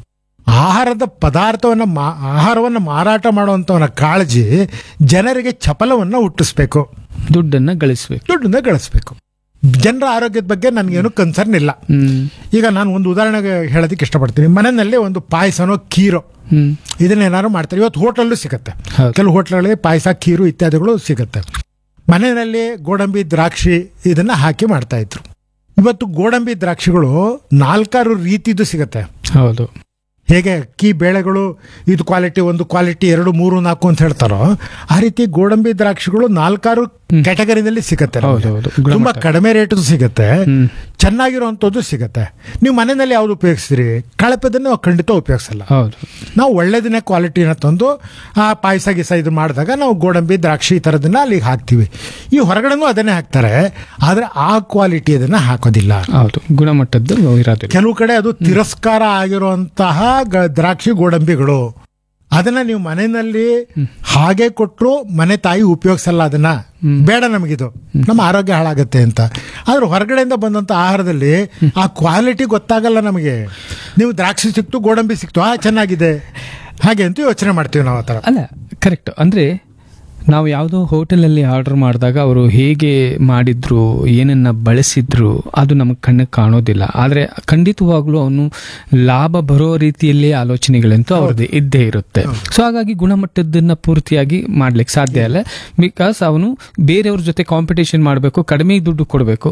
ಆಹಾರವನ್ನು ಮಾರಾಟ ಮಾಡುವಂತವನ ಕಾಳಜಿ ಜನರಿಗೆ ಚಪಲವನ್ನು ಹುಟ್ಟಿಸ್ಬೇಕು, ದುಡ್ಡನ್ನ ಗಳಿಸ್ಬೇಕು. ಜನರ ಆರೋಗ್ಯದ ಬಗ್ಗೆ ನನಗೇನು ಕನ್ಸರ್ನ್ ಇಲ್ಲ. ಈಗ ನಾನು ಒಂದು ಉದಾಹರಣೆಗೆ ಹೇಳೋದಕ್ಕೆ ಇಷ್ಟಪಡ್ತೀನಿ. ಮನೆಯಲ್ಲಿ ಒಂದು ಪಾಯಸನೋ ಖೀರೋ ಇದನ್ನೇನಾದ್ರು ಮಾಡ್ತಾರೆ. ಇವತ್ತು ಹೋಟೆಲ್ಲೂ ಸಿಗುತ್ತೆ, ಕೆಲವು ಹೋಟ್ಲಲ್ಲಿ ಪಾಯಸ, ಖೀರು ಇತ್ಯಾದಿಗಳು ಸಿಗುತ್ತೆ. ಮನೆಯಲ್ಲಿ ಗೋಡಂಬಿ, ದ್ರಾಕ್ಷಿ ಇದನ್ನ ಹಾಕಿ ಮಾಡ್ತಾ ಇದ್ರು. ಇವತ್ತು ಗೋಡಂಬಿ ದ್ರಾಕ್ಷಿಗಳು 4 ರೀತಿದು ಸಿಗುತ್ತೆ. ಹೌದು. ಹೇಗೆ ಅಕ್ಕಿ ಬೇಳೆಗಳು ಇದು ಕ್ವಾಲಿಟಿ 1, ಕ್ವಾಲಿಟಿ 2, 3, 4 ಅಂತ ಹೇಳ್ತಾರೋ, ಆ ರೀತಿ ಗೋಡಂಬಿ ದ್ರಾಕ್ಷಿಗಳು 4 ಕ್ಯಾಟಗರಿನಲ್ಲಿ ಸಿಗುತ್ತೆ. ತುಂಬಾ ಕಡಿಮೆ ರೇಟ್ ಸಿಗುತ್ತೆ, ಚೆನ್ನಾಗಿರುವಂತದ್ದು ಸಿಗುತ್ತೆ. ನೀವು ಮನೆಯಲ್ಲಿ ಯಾವ್ದು ಉಪಯೋಗಿಸ್ತೀರಿ? ಕಳಪೆದನ್ನ ನಾವು ಖಂಡಿತ ಉಪಯೋಗಿಸಲ್ಲ. ನಾವು ಒಳ್ಳೆದನ್ನೇ ಕ್ವಾಲಿಟಿನ ತಂದು ಆ ಪಾಯಸ ಗೀಸ ಇದು ಮಾಡಿದಾಗ ನಾವು ಗೋಡಂಬಿ, ದ್ರಾಕ್ಷಿ ಈ ಥರದನ್ನ ಅಲ್ಲಿಗೆ ಹಾಕ್ತಿವಿ. ಈ ಹೊರಗಡೆನೂ ಅದನ್ನೇ ಹಾಕ್ತಾರೆ, ಆದ್ರೆ ಆ ಕ್ವಾಲಿಟಿ ಅದನ್ನ ಹಾಕೋದಿಲ್ಲ. ಗುಣಮಟ್ಟದ್ದು ಕೆಲವು ಕಡೆ ಅದು ತಿರಸ್ಕಾರ ಆಗಿರುವಂತಹ ದ್ರಾಕ್ಷಿ ಗೋಡಂಬಿಗಳು, ಅದನ್ನ ನೀವು ಮನೆಯಲ್ಲಿ ಹಾಗೆ ಕೊಟ್ಟರು ಮನೆ ತಾಯಿ ಉಪಯೋಗಿಸಲ್ಲ. ಅದನ್ನ ಬೇಡ, ನಮಗಿದು ನಮ್ಮ ಆರೋಗ್ಯ ಹಾಳಾಗತ್ತೆ ಅಂತ. ಆದ್ರೆ ಹೊರಗಡೆಯಿಂದ ಬಂದಂತ ಆಹಾರದಲ್ಲಿ ಆ ಕ್ವಾಲಿಟಿ ಗೊತ್ತಾಗಲ್ಲ ನಮಗೆ. ನೀವು ದ್ರಾಕ್ಷಿ ಸಿಕ್ತು, ಗೋಡಂಬಿ ಸಿಕ್ತು, ಚೆನ್ನಾಗಿದೆ ಹಾಗೆ ಅಂತ ಯೋಚನೆ ಮಾಡ್ತೀವಿ ನಾವು. ಆ ಥರ ಅಲ್ಲ, ಕರೆಕ್ಟ್. ಅಂದ್ರೆ ನಾವು ಯಾವುದೋ ಹೋಟೆಲಲ್ಲಿ ಆರ್ಡರ್ ಮಾಡಿದಾಗ ಅವರು ಹೇಗೆ ಮಾಡಿದ್ರು, ಏನನ್ನ ಬಳಸಿದ್ರು, ಅದು ನಮಗೆ ಕಣ್ಣಿಗೆ ಕಾಣೋದಿಲ್ಲ. ಆದರೆ ಖಂಡಿತವಾಗ್ಲೂ ಅವನು ಲಾಭ ಬರೋ ರೀತಿಯಲ್ಲಿ ಆಲೋಚನೆಗಳಂತೂ ಅವ್ರದ್ದು ಇದ್ದೇ ಇರುತ್ತೆ. ಸೊ ಹಾಗಾಗಿ ಗುಣಮಟ್ಟದನ್ನ ಪೂರ್ತಿಯಾಗಿ ಮಾಡ್ಲಿಕ್ಕೆ ಸಾಧ್ಯ ಇಲ್ಲ. ಬಿಕಾಸ್ ಅವನು ಬೇರೆಯವ್ರ ಜೊತೆ ಕಾಂಪಿಟೇಷನ್ ಮಾಡಬೇಕು, ಕಡಿಮೆ ದುಡ್ಡು ಕೊಡಬೇಕು.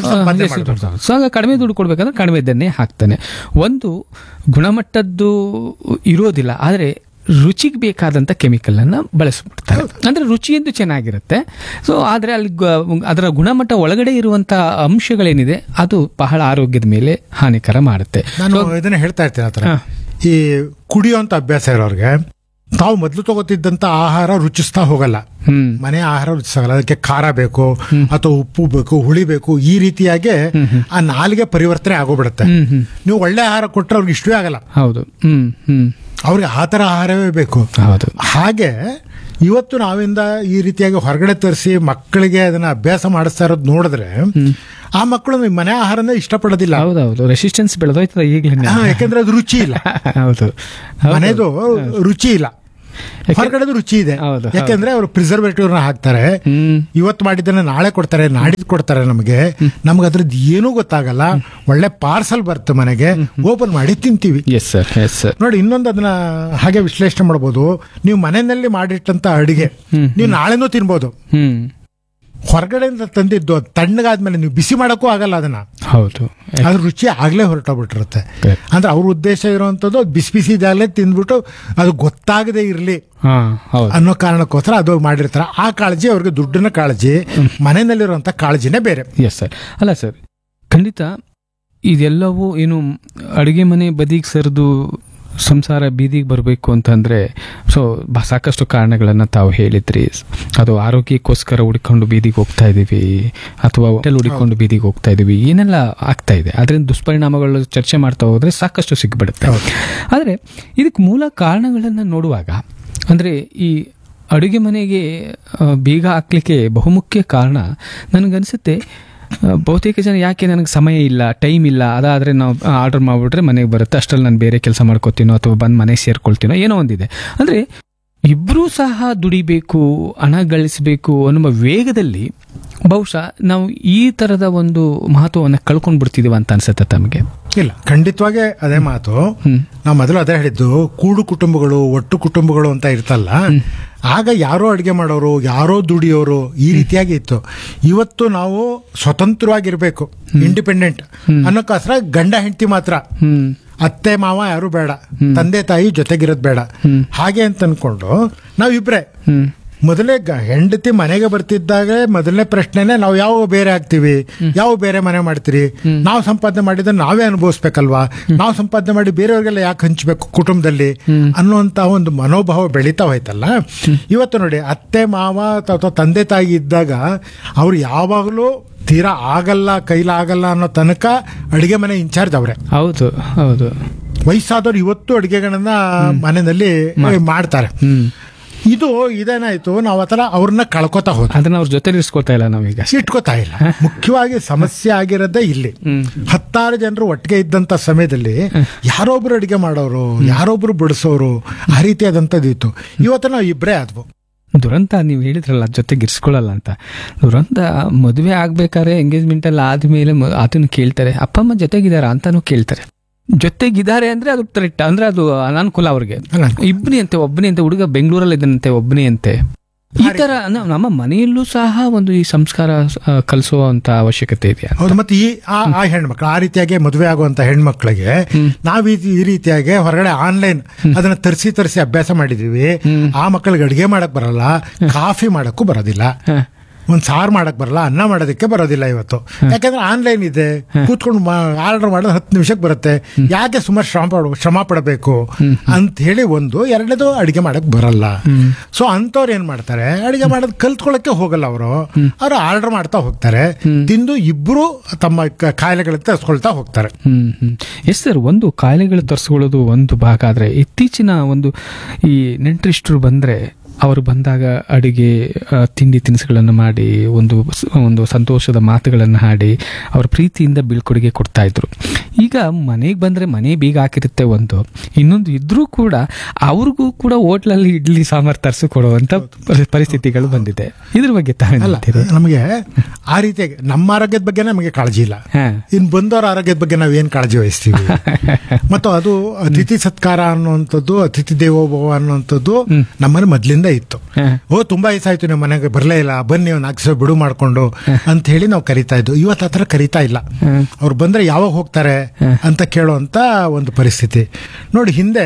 ಸೊ ಆಗ ಕಡಿಮೆ ದುಡ್ಡು ಕೊಡ್ಬೇಕಂದ್ರೆ ಕಡಿಮೆದನ್ನೇ ಹಾಕ್ತಾನೆ. ಒಂದು ಗುಣಮಟ್ಟದ್ದು ಇರೋದಿಲ್ಲ, ಆದರೆ ರುಚಿಗೆ ಬೇಕಾದಂಥ ಕೆಮಿಕಲ್ ಅನ್ನ ಬಳಸ್ಬಿಡ್ತಾರೆ. ಅಂದ್ರೆ ರುಚಿಯಂತೂ ಚೆನ್ನಾಗಿರುತ್ತೆ. ಸೊ ಆದ್ರೆ ಅಲ್ಲಿ ಅದರ ಗುಣಮಟ್ಟ ಒಳಗಡೆ ಇರುವಂತಹ ಅಂಶಗಳೇನಿದೆ ಅದು ಬಹಳ ಆರೋಗ್ಯದ ಮೇಲೆ ಹಾನಿಕರ ಮಾಡುತ್ತೆ. ನಾನು ಇದನ್ನ ಹೇಳ್ತಾ ಇರ್ತೀನಿ. ಆ ಥರ ಈ ಕುಡಿಯುವಂತ ಅಭ್ಯಾಸ ಇರೋರಿಗೆ ತಾವು ಮೊದಲು ತಗೋತಿದ್ದಂತ ಆಹಾರ ರುಚಿಸ್ತಾ ಹೋಗಲ್ಲ. ಮನೆ ಆಹಾರ ರುಚಿಸಾಗಲ್ಲ. ಅದಕ್ಕೆ ಖಾರ ಬೇಕು ಅಥವಾ ಉಪ್ಪು ಬೇಕು, ಹುಳಿ ಬೇಕು, ಈ ರೀತಿಯಾಗಿ ಆ ನಾಲಿಗೆ ಪರಿವರ್ತನೆ ಆಗೋಗ್ಬಿಡುತ್ತೆ. ನೀವು ಒಳ್ಳೆ ಆಹಾರ ಕೊಟ್ಟರೆ ಅವ್ರಿಗೆ ಇಷ್ಟವೇ ಆಗಲ್ಲ. ಹೌದು. ಅವ್ರಿಗೆ ಆ ಥರ ಆಹಾರವೇ ಬೇಕು. ಹೌದು. ಹಾಗೆ ಇವತ್ತು ನಾವಿಂದ ಈ ರೀತಿಯಾಗಿ ಹೊರಗಡೆ ತರಿಸಿ ಮಕ್ಕಳಿಗೆ ಅದನ್ನ ಅಭ್ಯಾಸ ಮಾಡಿಸ್ತಾ ಇರೋದು ನೋಡಿದ್ರೆ ಆ ಮಕ್ಕಳು ಮನೆ ಆಹಾರನೇ ಇಷ್ಟಪಡೋದಿಲ್ಲ. ಹೌದೌದು. ರೆಸಿಸ್ಟೆನ್ಸ್ ಬೆಳೆದೋಯ್ತದ ಈಗಲೇ. ಯಾಕಂದ್ರೆ ಅದು ರುಚಿ ಇಲ್ಲ. ಹೌದು. ಮನೆದು ರುಚಿ ಇಲ್ಲ, ಹೊರಗಡೆದು ರುಚಿ ಇದೆ. ಯಾಕೆಂದ್ರೆ ಅವರು ಪ್ರಿಸರ್ವೇಟಿವ್ ಹಾಕ್ತಾರೆ. ಇವತ್ತು ಮಾಡಿದ್ದನ್ನ ನಾಳೆ ಕೊಡ್ತಾರೆ, ನಾಡಿದ್ದು ಕೊಡ್ತಾರೆ. ನಮಗೆ ಅದ್ರದ್ದು ಏನೂ ಗೊತ್ತಾಗಲ್ಲ. ಒಳ್ಳೆ ಪಾರ್ಸಲ್ ಬರುತ್ತೆ ಮನೆಗೆ, ಓಪನ್ ಮಾಡಿ ತಿಂತೀವಿ. ನೋಡಿ, ಇನ್ನೊಂದು ಅದನ್ನ ಹಾಗೆ ವಿಶ್ಲೇಷಣೆ ಮಾಡಬಹುದು. ನೀವು ಮನೆಯಲ್ಲಿ ಮಾಡಿಟ್ಟಂತ ಅಡಿಗೆ ನೀವು ನಾಳೆನೂ ತಿನ್ಬೋದು. ಹೊರಗಡೆಯಿಂದ ತಂದಿದ್ದು ತಣ್ಣಗಾದ್ಮೇಲೆ ನೀವು ಬಿಸಿ ಮಾಡಕ್ಕೂ ಆಗಲ್ಲ ಅದನ್ನ. ಹೌದು. ಅದ್ರ ರುಚಿ ಆಗ್ಲೇ ಹೊರಟೋಗ್ಬಿಟ್ಟಿರುತ್ತೆ. ಅಂದ್ರೆ ಅವ್ರ ಉದ್ದೇಶ ಇರುವಂತದ್ದು ಬಿಸಿ ಬಿಸಿ ಇದಾಗಲೇ ತಿಂದ್ಬಿಟ್ಟು ಅದು ಗೊತ್ತಾಗದೇ ಇರ್ಲಿ ಅನ್ನೋ ಕಾರಣಕ್ಕೋಸ್ಕರ ಅದು ಮಾಡಿರ್ತಾರೆ. ಆ ಕಾಳಜಿ ಅವ್ರಿಗೆ ದುಡ್ಡಿನ ಕಾಳಜಿ, ಮನೆಯಲ್ಲಿರುವಂತ ಕಾಳಜಿನೇ ಬೇರೆ. Yes sir. ಅಲ್ಲ ಸರ್, ಖಂಡಿತ ಇದೆಲ್ಲವೂ ಏನು ಅಡುಗೆ ಮನೆ ಬದಿಗೆ ಸರಿದು ಸಂಸಾರ ಬೀದಿಗೆ ಬರಬೇಕು ಅಂತಂದ್ರೆ ಸಾಕಷ್ಟು ಕಾರಣಗಳನ್ನು ತಾವು ಹೇಳಿದ್ರಿ. ಅದು ಆರೋಗ್ಯಕ್ಕೋಸ್ಕರ ಹುಡ್ಕೊಂಡು ಬೀದಿಗೆ ಹೋಗ್ತಾ ಇದೀವಿ ಅಥವಾ ಹೋಟೆಲ್ ಹುಡ್ಕೊಂಡು ಬೀದಿಗೆ ಹೋಗ್ತಾ ಇದೀವಿ, ಏನೆಲ್ಲ ಆಗ್ತಾ ಇದೆ. ಅದರಿಂದ ದುಷ್ಪರಿಣಾಮಗಳು ಚರ್ಚೆ ಮಾಡ್ತಾ ಹೋದ್ರೆ ಸಾಕಷ್ಟು ಸಿಗ್ಬಿಡುತ್ತೆ. ಆದರೆ ಇದಕ್ಕೆ ಮೂಲ ಕಾರಣಗಳನ್ನು ನೋಡುವಾಗ ಅಂದ್ರೆ ಈ ಅಡುಗೆ ಮನೆಗೆ ಬೀಗ ಹಾಕ್ಲಿಕ್ಕೆ ಬಹುಮುಖ್ಯ ಕಾರಣ ನನಗನ್ಸುತ್ತೆ, ಬಹುತೇಕ ಜನ ಯಾಕೆ ನನಗೆ ಸಮಯ ಇಲ್ಲ, ಟೈಮ್ ಇಲ್ಲ, ಅದಾದರೆ ನಾವು ಆರ್ಡರ್ ಮಾಡಿಬಿಟ್ರೆ ಮನೆಗೆ ಬರುತ್ತೆ, ಅಷ್ಟರಲ್ಲಿ ನಾನು ಬೇರೆ ಕೆಲಸ ಮಾಡ್ಕೋತೀನೋ ಅಥವಾ ಬಂದು ಮನೆಗೆ ಸೇರ್ಕೊಳ್ತೀನೋ ಏನೋ ಒಂದಿದೆ. ಅಂದರೆ ಇಬ್ಬರೂ ಸಹ ದುಡಿಬೇಕು, ಹಣ ಗಳಿಸಬೇಕು ಅನ್ನುವ ವೇಗದಲ್ಲಿ ಬಹುಶಃ ನಾವು ಈ ಥರದ ಒಂದು ಮಹತ್ವವನ್ನು ಕಳ್ಕೊಂಡು ಬಿಡ್ತಿದೀವ ಅಂತ ಅನ್ಸುತ್ತೆ ತಮಗೆ? ಇಲ್ಲ, ಖಂಡಿತವಾಗೇ ಅದೇ ಮಾತು. ನಾವು ಮೊದಲು ಅದೇ ಹೇಳಿದ್ದು, ಕೂಡು ಕುಟುಂಬಗಳು, ಒಟ್ಟು ಕುಟುಂಬಗಳು ಅಂತ ಇರ್ತಲ್ಲ. ಆಗ ಯಾರೋ ಅಡುಗೆ ಮಾಡೋರು, ಯಾರೋ ದುಡಿಯೋರು, ಈ ರೀತಿಯಾಗಿ ಇತ್ತು. ಇವತ್ತು ನಾವು ಸ್ವತಂತ್ರವಾಗಿರ್ಬೇಕು, ಇಂಡಿಪೆಂಡೆಂಟ್ ಅನ್ನೋಕ್ಕೋಸ್ಕರ ಗಂಡ ಹೆಂಡತಿ ಮಾತ್ರ, ಅತ್ತೆ ಮಾವ ಯಾರು ಬೇಡ, ತಂದೆ ತಾಯಿ ಜೊತೆಗಿರೋದು ಬೇಡ, ಹಾಗೆ ಅಂತ ಅನ್ಕೊಂಡು ನಾವಿಬ್ರೆ. ಮೊದಲೇ ಹೆಂಡತಿ ಮನೆಗೆ ಬರ್ತಿದ್ದಾಗ ಮೊದಲನೇ ಪ್ರಶ್ನೆನೆ, ನಾವು ಯಾವ ಬೇರೆ ಆಗ್ತೀವಿ, ಯಾವ ಬೇರೆ ಮನೆ ಮಾಡ್ತೀರಿ, ನಾವು ಸಂಪಾದನೆ ಮಾಡಿದ್ರೆ ನಾವೇ ಅನುಭವಿಸ್ಬೇಕಲ್ವಾ, ನಾವು ಸಂಪಾದನೆ ಮಾಡಿ ಬೇರೆಯವ್ರಿಗೆಲ್ಲ ಯಾಕೆ ಹಂಚ್ಬೇಕು ಕುಟುಂಬದಲ್ಲಿ ಅನ್ನುವಂತ ಒಂದು ಮನೋಭಾವ ಬೆಳೀತಾ ಹೋಯ್ತಲ್ಲ. ಇವತ್ತು ನೋಡಿ, ಅತ್ತೆ ಮಾವ ಅಥವಾ ತಂದೆ ತಾಯಿ ಇದ್ದಾಗ ಅವ್ರು ಯಾವಾಗಲೂ ತೀರಾ ಆಗಲ್ಲ, ಕೈಲಾಗಲ್ಲ ಅನ್ನೋ ತನಕ ಅಡಿಗೆ ಮನೆ ಇನ್ಚಾರ್ಜ್ ಅವ್ರೆ. ಹೌದು ಹೌದು. ವಯಸ್ಸಾದವ್ರು ಇವತ್ತು ಅಡಿಗೆಗಳನ್ನ ಮನೆಯಲ್ಲಿ ಮಾಡ್ತಾರೆ. ಇದು ಇದೇನಾಯ್ತು, ನಾವು ಆತರ ಅವ್ರನ್ನ ಕಳ್ಕೊತಾ ಹೋದ, ಅದನ್ನ ಅವ್ರ ಜೊತೆ ಇಟ್ಕೋತಾ ಇಲ್ಲ, ನಾವೀಗ ಇಟ್ಕೋತಾ ಇಲ್ಲ. ಮುಖ್ಯವಾಗಿ ಸಮಸ್ಯೆ ಆಗಿರೋದೇ ಇಲ್ಲಿ. 10 ಜನರು ಒಟ್ಟಿಗೆ ಇದ್ದಂತ ಸಮಯದಲ್ಲಿ ಯಾರೊಬ್ರು ಅಡಿಗೆ ಮಾಡೋರು, ಯಾರೊಬ್ರು ಬಡಿಸೋರು, ಆ ರೀತಿಯಾದಂಥದ್ದು ಇತ್ತು. ಇವತ್ತು ನಾವು ಇಬ್ಬರೇ ಆದ್ವು. ದುರಂತ ನೀವು ಹೇಳಿದ್ರಲ್ಲ ಜೊತೆಗೆ ಇರಿಸ್ಕೊಳ್ಳಲ್ಲ ಅಂತ. ದುರಂತ ಮದುವೆ ಆಗ್ಬೇಕಾದ್ರೆ ಎಂಗೇಜ್ಮೆಂಟ್ ಎಲ್ಲ ಆದ್ಮೇಲೆ ಅದನ್ನು ಕೇಳ್ತಾರೆ, ಅಪ್ಪ ಅಮ್ಮ ಜೊತೆಗಿದಾರ ಅಂತಾನು ಕೇಳ್ತಾರೆ. ಜೊತೆಗಿದ್ದಾರೆ ಅಂದ್ರೆ ಅದು ಥ್ರೆಟ್, ಅಂದ್ರೆ ಅದು ಅನಾನುಕೂಲ ಅವ್ರಿಗೆ. ಒಬ್ಬನೇ ಅಂತೆ ಹುಡುಗ ಬೆಂಗಳೂರಲ್ಲಿ ಇದ್ದಾನಂತೆ, ಒಬ್ಬನೇ ಅಂತೆ. ಈ ತರ ನಮ್ಮ ಮನೆಯಲ್ಲೂ ಸಹ ಒಂದು ಈ ಸಂಸ್ಕಾರ ಕಲಿಸುವಂತ ಅವಶ್ಯಕತೆ ಇದೆ. ಹೌದು. ಮತ್ತೆ ಆ ಹೆಣ್ಮಕ್ಳು, ಆ ರೀತಿಯಾಗಿ ಮದುವೆ ಆಗುವಂತ ಹೆಣ್ಮಕ್ಳಿಗೆ ನಾವ್ ಈ ರೀತಿಯಾಗಿ ಹೊರಗಡೆ ಆನ್ಲೈನ್ ಅದನ್ನ ತರಿಸಿ ಅಭ್ಯಾಸ ಮಾಡಿದೀವಿ. ಆ ಮಕ್ಕಳಿಗೆ ಅಡಿಗೆ ಮಾಡಕ್ ಬರಲ್ಲ, ಕಾಫಿ ಮಾಡಕ್ಕೂ ಬರೋದಿಲ್ಲ, ಒಂದ್ ಸಾರು ಮಾಡಕ್ ಬರಲ್ಲ, ಅನ್ನ ಮಾಡೋದಕ್ಕೆ ಬರೋದಿಲ್ಲ ಇವತ್ತು. ಯಾಕಂದ್ರೆ ಆನ್ಲೈನ್ ಇದೆ, ಕೂತ್ಕೊಂಡು ಆರ್ಡರ್ ಮಾಡೋದು 10 ನಿಮಿಷಕ್ಕೆ ಬರುತ್ತೆ. ಯಾಕೆ ಸುಮಾರು ಶ್ರಮ ಪಡಬೇಕು ಅಂತ ಹೇಳಿ ಒಂದು. ಎರಡನೇದು, ಅಡಿಗೆ ಮಾಡಕ್ ಬರಲ್ಲ. ಸೊ ಅಂತವ್ರು ಏನ್ ಮಾಡ್ತಾರೆ, ಅಡಿಗೆ ಮಾಡೋದು ಕಲ್ತ್ಕೊಳಕ್ಕೆ ಹೋಗಲ್ಲ. ಅವರು ಆರ್ಡರ್ ಮಾಡ್ತಾ ಹೋಗ್ತಾರೆ, ತಿಂದು ಇಬ್ರು ತಮ್ಮ ಕಾಯಿಲೆಗಳನ್ನ ತರಿಸ್ಕೊಳ್ತಾ ಹೋಗ್ತಾರೆ. ಎಸ್ ಸರ್, ಒಂದು ಕಾಯಿಲೆಗಳು ತರಿಸ್ಕೊಳ್ಳೋದು ಒಂದು ಭಾಗ. ಆದ್ರೆ ಇತ್ತೀಚಿನ ಒಂದು ಈ ನೆಂಟರಿಷ್ಟರು ಬಂದ್ರೆ ಅವರು ಬಂದಾಗ ಅಡುಗೆ ತಿಂಡಿ ತಿನಿಸುಗಳನ್ನು ಮಾಡಿ ಒಂದು ಸಂತೋಷದ ಮಾತುಗಳನ್ನು ಹಾಡಿ ಅವ್ರ ಪ್ರೀತಿಯಿಂದ ಬೀಳ್ಕೊಡುಗೆ ಕೊಡ್ತಾ ಇದ್ರು. ಈಗ ಮನೆಗೆ ಬಂದರೆ ಮನೆ ಬೀಗ ಹಾಕಿರುತ್ತೆ ಒಂದು, ಇನ್ನೊಂದು ಇದ್ರೂ ಕೂಡ ಅವ್ರಿಗೂ ಕೂಡ ಹೋಟ್ಲಲ್ಲಿ ಇಡ್ಲಿ ಸಾಂಬಾರ್ ತರಿಸಿ ಕೊಡುವಂಥ ಪರಿಸ್ಥಿತಿಗಳು ಬಂದಿದೆ. ಇದ್ರ ಬಗ್ಗೆ ನಮಗೆ ಆ ರೀತಿಯಾಗಿ ನಮ್ಮ ಆರೋಗ್ಯದ ಬಗ್ಗೆ ನಮಗೆ ಕಾಳಜಿ ಇಲ್ಲ. ಇನ್ನು ಬಂದವರ ಆರೋಗ್ಯದ ಬಗ್ಗೆ ನಾವು ಏನು ಕಾಳಜಿ ವಹಿಸ್ತೀವಿ. ಮತ್ತು ಅದು ಅತಿಥಿ ಸತ್ಕಾರ ಅನ್ನುವಂಥದ್ದು, ಅತಿಥಿ ದೇವೋಭವ ಅನ್ನುವಂಥದ್ದು ನಮ್ಮಲ್ಲಿ ಮೊದಲಿಂದ ಇತ್ತು. ತುಂಬಾ ವಯಸ್ಸಾಯ್ತು ನಿಮ್ಮ ಮನೆಗೆ ಬರಲೇ ಇಲ್ಲ, ಬನ್ನಿ 4 ದಿವಸ ಬಿಡು ಮಾಡ್ಕೊಂಡು ಅಂತ ಹೇಳಿ ನಾವು ಕರಿತಾ ಇದ್ವು. ಇವತ್ತು ಆತರ ಕರಿತಾ ಇಲ್ಲ. ಅವ್ರು ಬಂದ್ರೆ ಯಾವಾಗ ಹೋಗ್ತಾರೆ ಅಂತ ಕೇಳುವಂತ ಒಂದು ಪರಿಸ್ಥಿತಿ ನೋಡಿ. ಹಿಂದೆ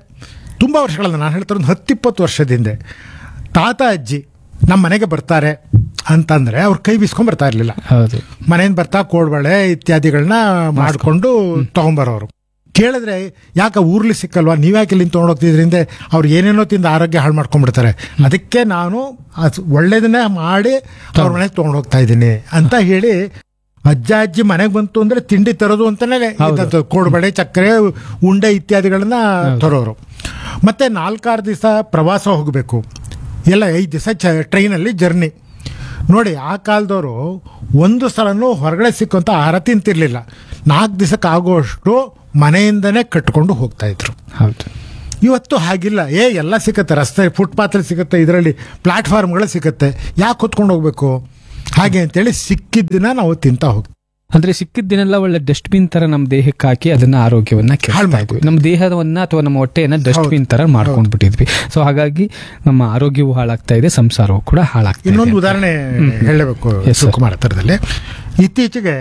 ತುಂಬಾ ವರ್ಷಗಳನ್ನ, ನಾನು ಹೇಳ್ತಾರೆ ಒಂದು 10-20 ವರ್ಷದ ಹಿಂದೆ ತಾತ ಅಜ್ಜಿ ನಮ್ಮ ಮನೆಗೆ ಬರ್ತಾರೆ ಅಂತಂದ್ರೆ ಅವ್ರು ಕೈ ಬೀಸ್ಕೊಂಡ್ ಬರ್ತಾ ಇರ್ಲಿಲ್ಲ. ಮನೆಯಿಂದ ಬರ್ತಾ ಕೋಡ್ಬಳೆ ಇತ್ಯಾದಿಗಳನ್ನ ಮಾಡ್ಕೊಂಡು ತಗೊಂಬರೋರು. ಕೇಳಿದ್ರೆ ಯಾಕೆ ಊರ್ಲಿ ಸಿಕ್ಕಲ್ವಾ, ನೀವ್ಯಾಕೆ ಇಲ್ಲಿಂದ ತೊಗೊಂಡೋಗ್ತಿದ್ರಿಂದ ಅವ್ರು ಏನೇನೋ ತಿಂದು ಆರೋಗ್ಯ ಹಾಳು ಮಾಡ್ಕೊಂಡ್ಬಿಡ್ತಾರೆ, ಅದಕ್ಕೆ ನಾನು ಒಳ್ಳೇದನ್ನೇ ಮಾಡಿ ಅವ್ರ ಮನೆಗೆ ತೊಗೊಂಡು ಹೋಗ್ತಾ ಇದ್ದೀನಿ ಅಂತ ಹೇಳಿ ಅಜ್ಜ ಅಜ್ಜಿ ಮನೆಗೆ ಬಂತು ಅಂದ್ರೆ ತಿಂಡಿ ತರೋದು ಅಂತಾನೆ ಕೋಡ್ಬಳೆ, ಚಕ್ಕರೆ, ಉಂಡೆ ಇತ್ಯಾದಿಗಳನ್ನ ತರೋರು. ಮತ್ತೆ 4-6 ದಿವಸ ಪ್ರವಾಸ ಹೋಗಬೇಕು, ಎಲ್ಲ 5 ದಿವಸ ಟ್ರೈನಲ್ಲಿ ಜರ್ನಿ. ನೋಡಿ, ಆ ಕಾಲದವರು ಒಂದು ಸಲನೂ ಹೊರಗಡೆ ಸಿಕ್ಕಂತ ಆಹಾರ ತಿಂತಿರ್ಲಿಲ್ಲ. 4 ದಿವಸಕ್ಕೆ ಆಗುವಷ್ಟು ಮನೆಯಿಂದನೇ ಕಟ್ಕೊಂಡು ಹೋಗ್ತಾ ಇದ್ರು. ಹೌದು. ಇವತ್ತು ಹಾಗಿಲ್ಲ. ಎಲ್ಲ ಸಿಗುತ್ತೆ, ರಸ್ತೆ ಫುಟ್ಪಾತಲ್ಲಿ ಸಿಗುತ್ತೆ, ಇದರಲ್ಲಿ ಪ್ಲಾಟ್ಫಾರ್ಮ್ಗಳು ಸಿಗುತ್ತೆ, ಯಾಕೆ ಹೊತ್ಕೊಂಡು ಹೋಗ್ಬೇಕು ಹಾಗೆ ಅಂತೇಳಿ ಸಿಕ್ಕಿದ್ದನ್ನ ನಾವು ತಿಂತಾ ಹೋಗ್ತೀವಿ. ಅಂದ್ರೆ ಸಿಕ್ಕಿದ್ದನ್ನೆಲ್ಲ ಒಳ್ಳೆ ಡಸ್ಟ್ಬಿನ್ ತರ ನಮ್ಮ ದೇಹಕ್ಕೆ ಹಾಕಿ ಅದನ್ನ ಆರೋಗ್ಯವನ್ನ ಕೆಡ್ತಾ ಇದ್ವಿ. ನಮ್ಮ ದೇಹವನ್ನ ಅಥವಾ ನಮ್ಮ ಹೊಟ್ಟೆಯನ್ನ ಡಸ್ಟ್ಬಿನ್ ತರ ಮಾಡ್ಕೊಂಡ್ಬಿಟ್ಟಿದ್ವಿ. ಸೊ ಹಾಗಾಗಿ ನಮ್ಮ ಆರೋಗ್ಯವು ಹಾಳಾಗ್ತಾ ಇದೆ, ಸಂಸಾರವು ಕೂಡ ಹಾಳಾಗ್ತಾ ಇದೆ. ಇನ್ನೊಂದು ಉದಾಹರಣೆ ಹೇಳಬೇಕು ಶಿವಕುಮಾರ್ ಹತ್ರದಲ್ಲಿ. ಇತ್ತೀಚೆಗೆ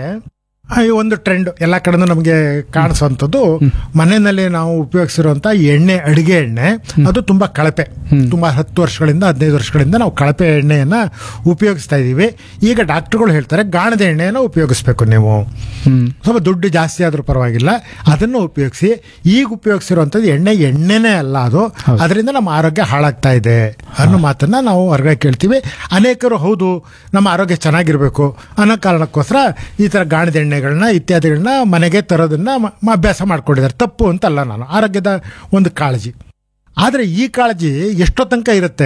ಒಂದು ಟ್ರೆಂಡ್ ಎಲ್ಲ ಕಡೆನೂ ನಮಗೆ ಕಾಣಿಸುವಂಥದ್ದು, ಮನೆಯಲ್ಲಿ ನಾವು ಉಪಯೋಗಿಸಿರುವಂತ ಎಣ್ಣೆ, ಅಡಿಗೆ ಎಣ್ಣೆ, ಅದು ತುಂಬಾ ಕಳಪೆ. ತುಂಬಾ 10 ವರ್ಷಗಳಿಂದ 15 ವರ್ಷಗಳಿಂದ ನಾವು ಕಳಪೆ ಎಣ್ಣೆಯನ್ನ ಉಪಯೋಗಿಸ್ತಾ ಇದೀವಿ. ಈಗ ಡಾಕ್ಟರ್ಗಳು ಹೇಳ್ತಾರೆ ಗಾಣದ ಎಣ್ಣೆಯನ್ನ ಉಪಯೋಗಿಸ್ಬೇಕು, ನೀವು ಸ್ವಲ್ಪ ದುಡ್ಡು ಜಾಸ್ತಿ ಆದ್ರೂ ಪರವಾಗಿಲ್ಲ ಅದನ್ನು ಉಪಯೋಗಿಸಿ. ಈಗ ಉಪಯೋಗಿಸಿರುವಂತದ್ದು ಎಣ್ಣೆನೇ ಅಲ್ಲ ಅದು, ಅದರಿಂದ ನಮ್ಮ ಆರೋಗ್ಯ ಹಾಳಾಗ್ತಾ ಇದೆ ಅನ್ನೋ ಮಾತನ್ನ ನಾವು ಹೊರಗಡೆ ಕೇಳ್ತೀವಿ. ಅನೇಕರು ಹೌದು ನಮ್ಮ ಆರೋಗ್ಯ ಚೆನ್ನಾಗಿರ್ಬೇಕು ಅನ್ನೋ ಕಾರಣಕ್ಕೋಸ್ಕರ ಈ ತರ ಗಾಣದ ಎಣ್ಣೆಗಳನ್ನ ಇತ್ಯಾದಿಗಳನ್ನ ಮನೆಗೆ ತರೋದನ್ನ ಅಭ್ಯಾಸ ಮಾಡ್ಕೊಂಡಿದ್ದಾರೆ. ತಪ್ಪು ಅಂತಲ್ಲ, ನಾನು ಆರೋಗ್ಯದ ಒಂದು ಕಾಳಜಿ. ಆದ್ರೆ ಈ ಕಾಳಜಿ ಎಷ್ಟೋ ತನಕ ಇರುತ್ತೆ.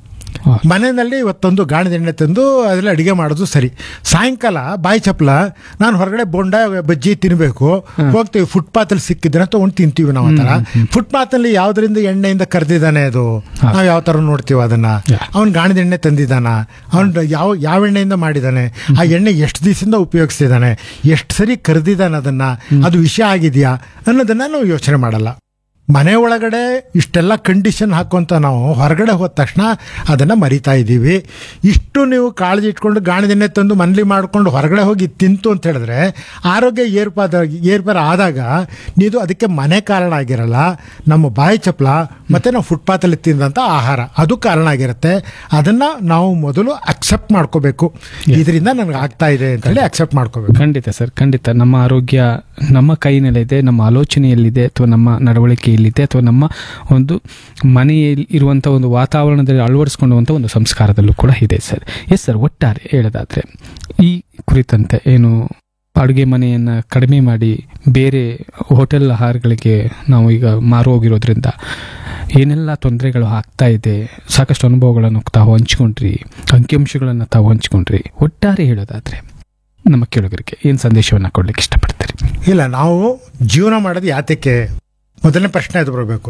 ಮನೆಯಲ್ಲಿ ಇವತ್ತೊಂದು ಗಾಣದ ಎಣ್ಣೆ ತಂದು ಅದರಲ್ಲಿ ಅಡಿಗೆ ಮಾಡೋದು ಸರಿ, ಸಾಯಂಕಾಲ ಬಾಯಿ ಚಪ್ಪಲ ನಾನು ಹೊರಗಡೆ ಬೋಂಡ ಬಜ್ಜಿ ತಿನ್ಬೇಕು ಹೋಗ್ತೀವಿ, ಫುಟ್ಪಾತಲ್ಲಿ ಸಿಕ್ಕಿದ್ರೆ ತಗೊಂಡು ತಿಂತೀವಿ ನಾವು. ಆ ತರ ಫುಟ್ಪಾತಲ್ಲಿ ಯಾವ್ದರಿಂದ ಎಣ್ಣೆಯಿಂದ ಕರೆದಿದ್ದಾನೆ ಅದು ನಾವು ಯಾವ ತರ ನೋಡ್ತೀವಿ ಅದನ್ನ. ಅವನ್ ಗಾಣದ ಎಣ್ಣೆ ತಂದಿದ್ದಾನ, ಅವನ್ ಯಾವ ಎಣ್ಣೆಯಿಂದ ಮಾಡಿದಾನೆ, ಆ ಎಣ್ಣೆ ಎಷ್ಟು ದಿವಸದಿಂದ ಉಪಯೋಗಿಸ್ತಿದ್ದಾನೆ, ಎಷ್ಟು ಸರಿ ಕರೆದಿದ್ದಾನೆ ಅದನ್ನ, ಅದು ವಿಷ ಆಗಿದೆಯಾ ಅನ್ನೋದನ್ನ ನಾವು ಯೋಚನೆ ಮಾಡಲ್ಲ. ಮನೆ ಒಳಗಡೆ ಇಷ್ಟೆಲ್ಲ ಕಂಡೀಷನ್ ಹಾಕುವಂತ ನಾವು ಹೊರಗಡೆ ಹೋದ ತಕ್ಷಣ ಅದನ್ನ ಮರಿತಾ ಇದ್ದೀವಿ. ಇಷ್ಟು ನೀವು ಕಾಳಜಿ ಇಟ್ಕೊಂಡು ಗಾಣದೆಣ್ಣೆ ತಂದು ಮನೇಲಿ ಮಾಡ್ಕೊಂಡು ಹೊರಗಡೆ ಹೋಗಿ ತಿಂತು ಅಂತ ಹೇಳಿದ್ರೆ ಆರೋಗ್ಯ ಏರ್ಪಾರು ಆದಾಗ ನೀವು ಅದಕ್ಕೆ ಮನೆ ಕಾರಣ ಆಗಿರಲ್ಲ, ನಮ್ಮ ಬಾಯಿ ಚಪ್ಪಲ ಮತ್ತೆ ನಾವು ಫುಟ್ಪಾತಲ್ಲಿ ತಿಂದಂತ ಆಹಾರ ಅದು ಕಾರಣ ಆಗಿರುತ್ತೆ. ಅದನ್ನ ನಾವು ಮೊದಲು ಅಕ್ಸೆಪ್ಟ್ ಮಾಡ್ಕೋಬೇಕು, ಇದರಿಂದ ನನಗೆ ಆಗ್ತಾ ಇದೆ ಅಂತ ಹೇಳಿ ಅಕ್ಸೆಪ್ಟ್ ಮಾಡ್ಕೋಬೇಕು. ಖಂಡಿತ ಸರ್, ಖಂಡಿತ. ನಮ್ಮ ಆರೋಗ್ಯ ನಮ್ಮ ಕೈನಲ್ಲಿದೆ, ನಮ್ಮ ಆಲೋಚನೆಯಲ್ಲಿದೆ, ಅಥವಾ ನಮ್ಮ ನಡವಳಿಕೆಯಲ್ಲಿದೆ, ಅಥವಾ ನಮ್ಮ ಒಂದು ಮನೆಯಲ್ಲಿ ಇರುವಂಥ ಒಂದು ವಾತಾವರಣದಲ್ಲಿ ಅಳವಡಿಸ್ಕೊಳ್ಳುವಂಥ ಒಂದು ಸಂಸ್ಕಾರದಲ್ಲೂ ಕೂಡ ಇದೆ ಸರ್. ಎಸ್ ಸರ್, ಒಟ್ಟಾರೆ ಹೇಳೋದಾದ್ರೆ ಈ ಕುರಿತಂತೆ ಏನು ಅಡುಗೆ ಮನೆಯನ್ನು ಕಡಿಮೆ ಮಾಡಿ ಬೇರೆ ಹೋಟೆಲ್ ಆಹಾರಗಳಿಗೆ ನಾವು ಈಗ ಮಾರು ಹೋಗಿರೋದ್ರಿಂದ ಏನೆಲ್ಲ ತೊಂದರೆಗಳು ಆಗ್ತಾ ಇದೆ, ಸಾಕಷ್ಟು ಅನುಭವಗಳನ್ನು ತಾವು ಹಂಚ್ಕೊಂಡ್ರಿ, ಅಂಕಿಅಂಶಗಳನ್ನು ತಾವು ಹಂಚ್ಕೊಂಡ್ರಿ. ಒಟ್ಟಾರೆ ಹೇಳೋದಾದ್ರೆ ನಮ್ಮ ಕೇಳುಗರಿಗೆ ಏನು ಸಂದೇಶವನ್ನು ಕೊಡ್ಲಿಕ್ಕೆ ಇಷ್ಟಪಡ್ತೀರಿ? ಇಲ್ಲ, ನಾವು ಜೀವನ ಮಾಡೋದು ಯಾತಕ್ಕೆ, ಮೊದಲನೇ ಪ್ರಶ್ನೆ ಅದು ಬರಬೇಕು.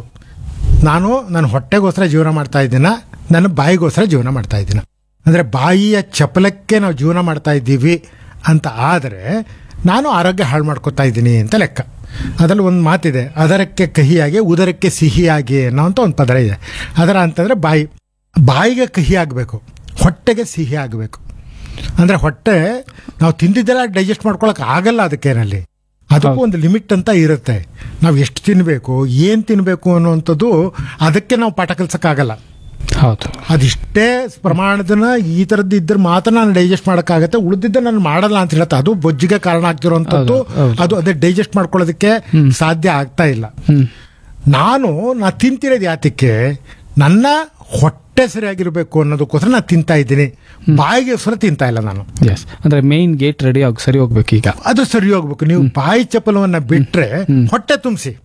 ನನ್ನ ಹೊಟ್ಟೆಗೋಸ್ಕರ ಜೀವನ ಮಾಡ್ತಾ ಇದ್ದೀನ, ನನ್ನ ಬಾಯಿಗೋಸ್ಕರ ಜೀವನ ಮಾಡ್ತಾ ಇದ್ದೀನ? ಅಂದ್ರೆ ಬಾಯಿಯ ಚಪಲಕ್ಕೆ ನಾವು ಜೀವನ ಮಾಡ್ತಾ ಇದ್ದೀವಿ ಅಂತ ಆದರೆ ನಾನು ಆರೋಗ್ಯ ಹಾಳು ಮಾಡ್ಕೋತಾ ಇದ್ದೀನಿ ಅಂತ ಲೆಕ್ಕ. ಅದರಲ್ಲಿ ಒಂದು ಮಾತಿದೆ, ಅದರಕ್ಕೆ ಕಹಿಯಾಗಿ ಉದರಕ್ಕೆ ಸಿಹಿಯಾಗಿ ಅನ್ನೋಂಥ ಒಂದು ಪದ ಇದೆ. ಅದರ ಅಂತಂದ್ರೆ ಬಾಯಿಗೆ ಕಹಿ ಆಗಬೇಕು, ಹೊಟ್ಟೆಗೆ ಸಿಹಿ ಆಗಬೇಕು. ಅಂದ್ರೆ ಹೊಟ್ಟೆ ನಾವು ತಿಂದಿದ್ದೆಲ್ಲ ಡೈಜೆಸ್ಟ್ ಮಾಡ್ಕೊಳಕ್ ಆಗಲ್ಲ, ಅದಕ್ಕೇನಲ್ಲಿ ಅದಕ್ಕೂ ಒಂದು ಲಿಮಿಟ್ ಅಂತ ಇರುತ್ತೆ. ನಾವು ಎಷ್ಟು ತಿನ್ಬೇಕು, ಏನ್ ತಿನ್ಬೇಕು ಅನ್ನುವಂಥದ್ದು ಅದಕ್ಕೆ ನಾವು ಪಾಠ ಕಲ್ಸಕ್ಕಾಗಲ್ಲ. ಹೌದು, ಅದಿಷ್ಟೇ ಪ್ರಮಾಣದನ್ನ ಈ ತರದ್ದು ಇದ್ರೆ ಮಾತ್ರ ನಾನು ಡೈಜೆಸ್ಟ್ ಮಾಡೋಕ್ಕಾಗತ್ತೆ, ಉಳಿದಿದ್ದ ನಾನು ಮಾಡಲ್ಲ ಅಂತ ಹೇಳುತ್ತೆ. ಅದು ಬೊಜ್ಜಿಗೆ ಕಾರಣ ಆಗ್ತಿರೋಂಥದ್ದು, ಅದು ಅದೇ ಡೈಜೆಸ್ಟ್ ಮಾಡ್ಕೊಳ್ಳೋದಕ್ಕೆ ಸಾಧ್ಯ ಆಗ್ತಾ ಇಲ್ಲ. ನಾ ತಿಂತಿರೋದು ಯಾತಕ್ಕೆ, ನನ್ನ ಹೊಟ್ಟೆ ಸರಿಯಾಗಿರ್ಬೇಕು ಅನ್ನೋದಕ್ಕೋಸ್ಕರ ನಾನು ತಿಂತಾ ಇದ್ದೀನಿ, ಬಾಯಿಗೆ ಸ್ವರ ತಿಂತಾ ಇಲ್ಲ ನಾನು. ಎಸ್, ಅಂದ್ರೆ ಮೇನ್ ಗೇಟ್ ರೆಡಿ ಸರಿ ಹೋಗ್ಬೇಕು. ಈಗ ಅದು ಸರಿ ಹೋಗ್ಬೇಕು. ನೀವು ಬಾಯಿ ಚಪಲವನ್ನ ಬಿಟ್ರೆ ಹೊಟ್ಟೆ ತುಂಬಿಸಿ,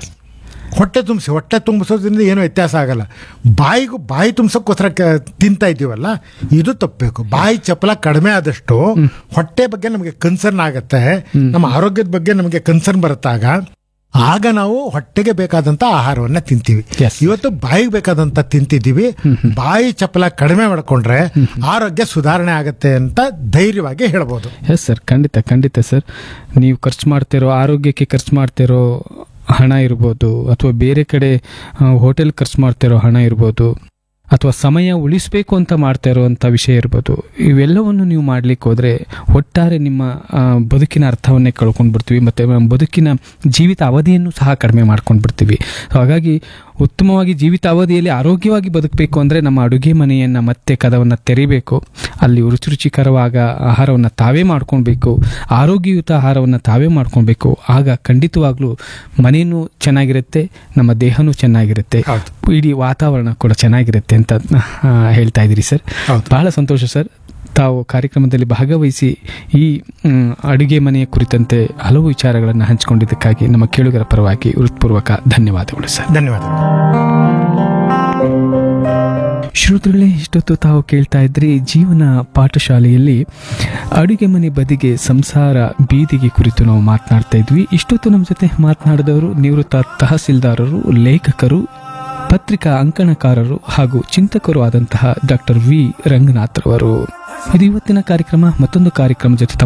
ಹೊಟ್ಟೆ ತುಂಬಿಸೋದ್ರಿಂದ ಏನು ವ್ಯತ್ಯಾಸ ಆಗಲ್ಲ. ಬಾಯಿ ತುಂಬಿಸೋಕ್ಕೋಸ್ಕರ ತಿಂತಾ ಇದ್ದೀವಲ್ಲ, ಇದು ತಪ್ಪಬೇಕು. ಬಾಯಿ ಚಪಲ ಕಡಿಮೆ ಆದಷ್ಟು ಹೊಟ್ಟೆ ಬಗ್ಗೆ ನಮಗೆ ಕನ್ಸರ್ನ್ ಆಗತ್ತೆ, ನಮ್ಮ ಆರೋಗ್ಯದ ಬಗ್ಗೆ ನಮಗೆ ಕನ್ಸರ್ನ್ ಬರುತ್ತಾಗ ಆಗ ನಾವು ಹೊಟ್ಟೆಗೆ ಬೇಕಾದಂತ ಆಹಾರವನ್ನ ತಿಂತೀವಿ. ಇವತ್ತು ಬಾಯಿಗೆ ಬೇಕಾದಂತ ತಿಂತಿದ್ದೀವಿ. ಬಾಯಿ ಚಪಲ ಕಡಿಮೆ ಮಾಡ್ಕೊಂಡ್ರೆ ಆರೋಗ್ಯ ಸುಧಾರಣೆ ಆಗತ್ತೆ ಅಂತ ಧೈರ್ಯವಾಗಿ ಹೇಳ್ಬೋದು. ಎಸ್ ಸರ್, ಖಂಡಿತ ಸರ್. ನೀವು ಖರ್ಚು ಮಾಡ್ತಿರೋ ಆರೋಗ್ಯಕ್ಕೆ ಖರ್ಚು ಮಾಡ್ತಿರೋ ಹಣ ಇರ್ಬೋದು, ಅಥವಾ ಬೇರೆ ಕಡೆ ಹೋಟೆಲ್ ಖರ್ಚು ಮಾಡ್ತಿರೋ ಹಣ ಇರ್ಬೋದು, ಅಥವಾ ಸಮಯ ಉಳಿಸಬೇಕು ಅಂತ ಮಾಡ್ತಾ ಇರುವಂಥ ವಿಷಯ ಇರ್ಬೋದು, ಇವೆಲ್ಲವನ್ನು ನೀವು ಮಾಡ್ಲಿಕ್ಕೆ ಹೋದರೆ ಒಟ್ಟಾರೆ ನಿಮ್ಮ ಬದುಕಿನ ಅರ್ಥವನ್ನೇ ಕಳ್ಕೊಂಡು ಬಿಡ್ತೀವಿ, ಮತ್ತು ಬದುಕಿನ ಜೀವಿತ ಅವಧಿಯನ್ನು ಸಹ ಕಡಿಮೆ ಮಾಡ್ಕೊಂಡು ಬಿಡ್ತೀವಿ. ಹಾಗಾಗಿ ಉತ್ತಮವಾಗಿ ಜೀವಿತಾವಧಿಯಲ್ಲಿ ಆರೋಗ್ಯವಾಗಿ ಬದುಕಬೇಕು ಅಂದರೆ ನಮ್ಮ ಅಡುಗೆ ಮನೆಯನ್ನು ಮತ್ತೆ ಕದವನ್ನು ತೆರಿಬೇಕು. ಅಲ್ಲಿ ರುಚಿಕರವಾದ ಆಹಾರವನ್ನು ತಾವೇ ಮಾಡ್ಕೊಳ್ಬೇಕು, ಆರೋಗ್ಯಯುತ ಆಹಾರವನ್ನು ತಾವೇ ಮಾಡ್ಕೊಳ್ಬೇಕು. ಆಗ ಖಂಡಿತವಾಗ್ಲೂ ಮನೆಯೂ ಚೆನ್ನಾಗಿರುತ್ತೆ, ನಮ್ಮ ದೇಹನೂ ಚೆನ್ನಾಗಿರುತ್ತೆ, ಹೌದು. ಇಡೀ ವಾತಾವರಣ ಕೂಡ ಚೆನ್ನಾಗಿರುತ್ತೆ ಅಂತ ಹೇಳ್ತಾ ಇದ್ದೀರಿ ಸರ್. ಹೌದು. ಬಹಳ ಸಂತೋಷ ಸರ್, ತಾವು ಕಾರ್ಯಕ್ರಮದಲ್ಲಿ ಭಾಗವಹಿಸಿ ಈ ಅಡುಗೆ ಮನೆಯ ಕುರಿತಂತೆ ಹಲವು ವಿಚಾರಗಳನ್ನು ಹಂಚಿಕೊಂಡಿದ್ದಕ್ಕಾಗಿ ನಮ್ಮ ಕೇಳುಗರ ಪರವಾಗಿ ಹೃತ್ಪೂರ್ವಕ ಧನ್ಯವಾದಗಳು ಸರ್. ಧನ್ಯವಾದಗಳು. ಶ್ರೋತೃಗಳೇ, ಇಷ್ಟೊತ್ತು ತಾವು ಕೇಳ್ತಾ ಇದ್ರಿ ಜೀವನ ಪಾಠಶಾಲೆಯಲ್ಲಿ ಅಡುಗೆ ಮನೆ ಬದಿಗೆ ಸಂಸಾರ ಬೀದಿಗೆ ಕುರಿತು ನಾವು ಮಾತನಾಡ್ತಾ ಇದ್ವಿ. ಇಷ್ಟೊತ್ತು ನಮ್ಮ ಜೊತೆ ಮಾತನಾಡಿದವರು ನಿವೃತ್ತ ತಹಸೀಲ್ದಾರರು, ಲೇಖಕರು, ಪತ್ರಿಕಾ ಅಂಕಣಕಾರರು ಹಾಗೂ ಚಿಂತಕರು ಆದಂತಹ ಡಾಕ್ಟರ್ ವಿ ರಂಗನಾಥ್ ರವರು. ಇದು ಇವತ್ತಿನ ಕಾರ್ಯಕ್ರಮ. ಮತ್ತೊಂದು ಕಾರ್ಯಕ್ರಮ ಜೊತೆ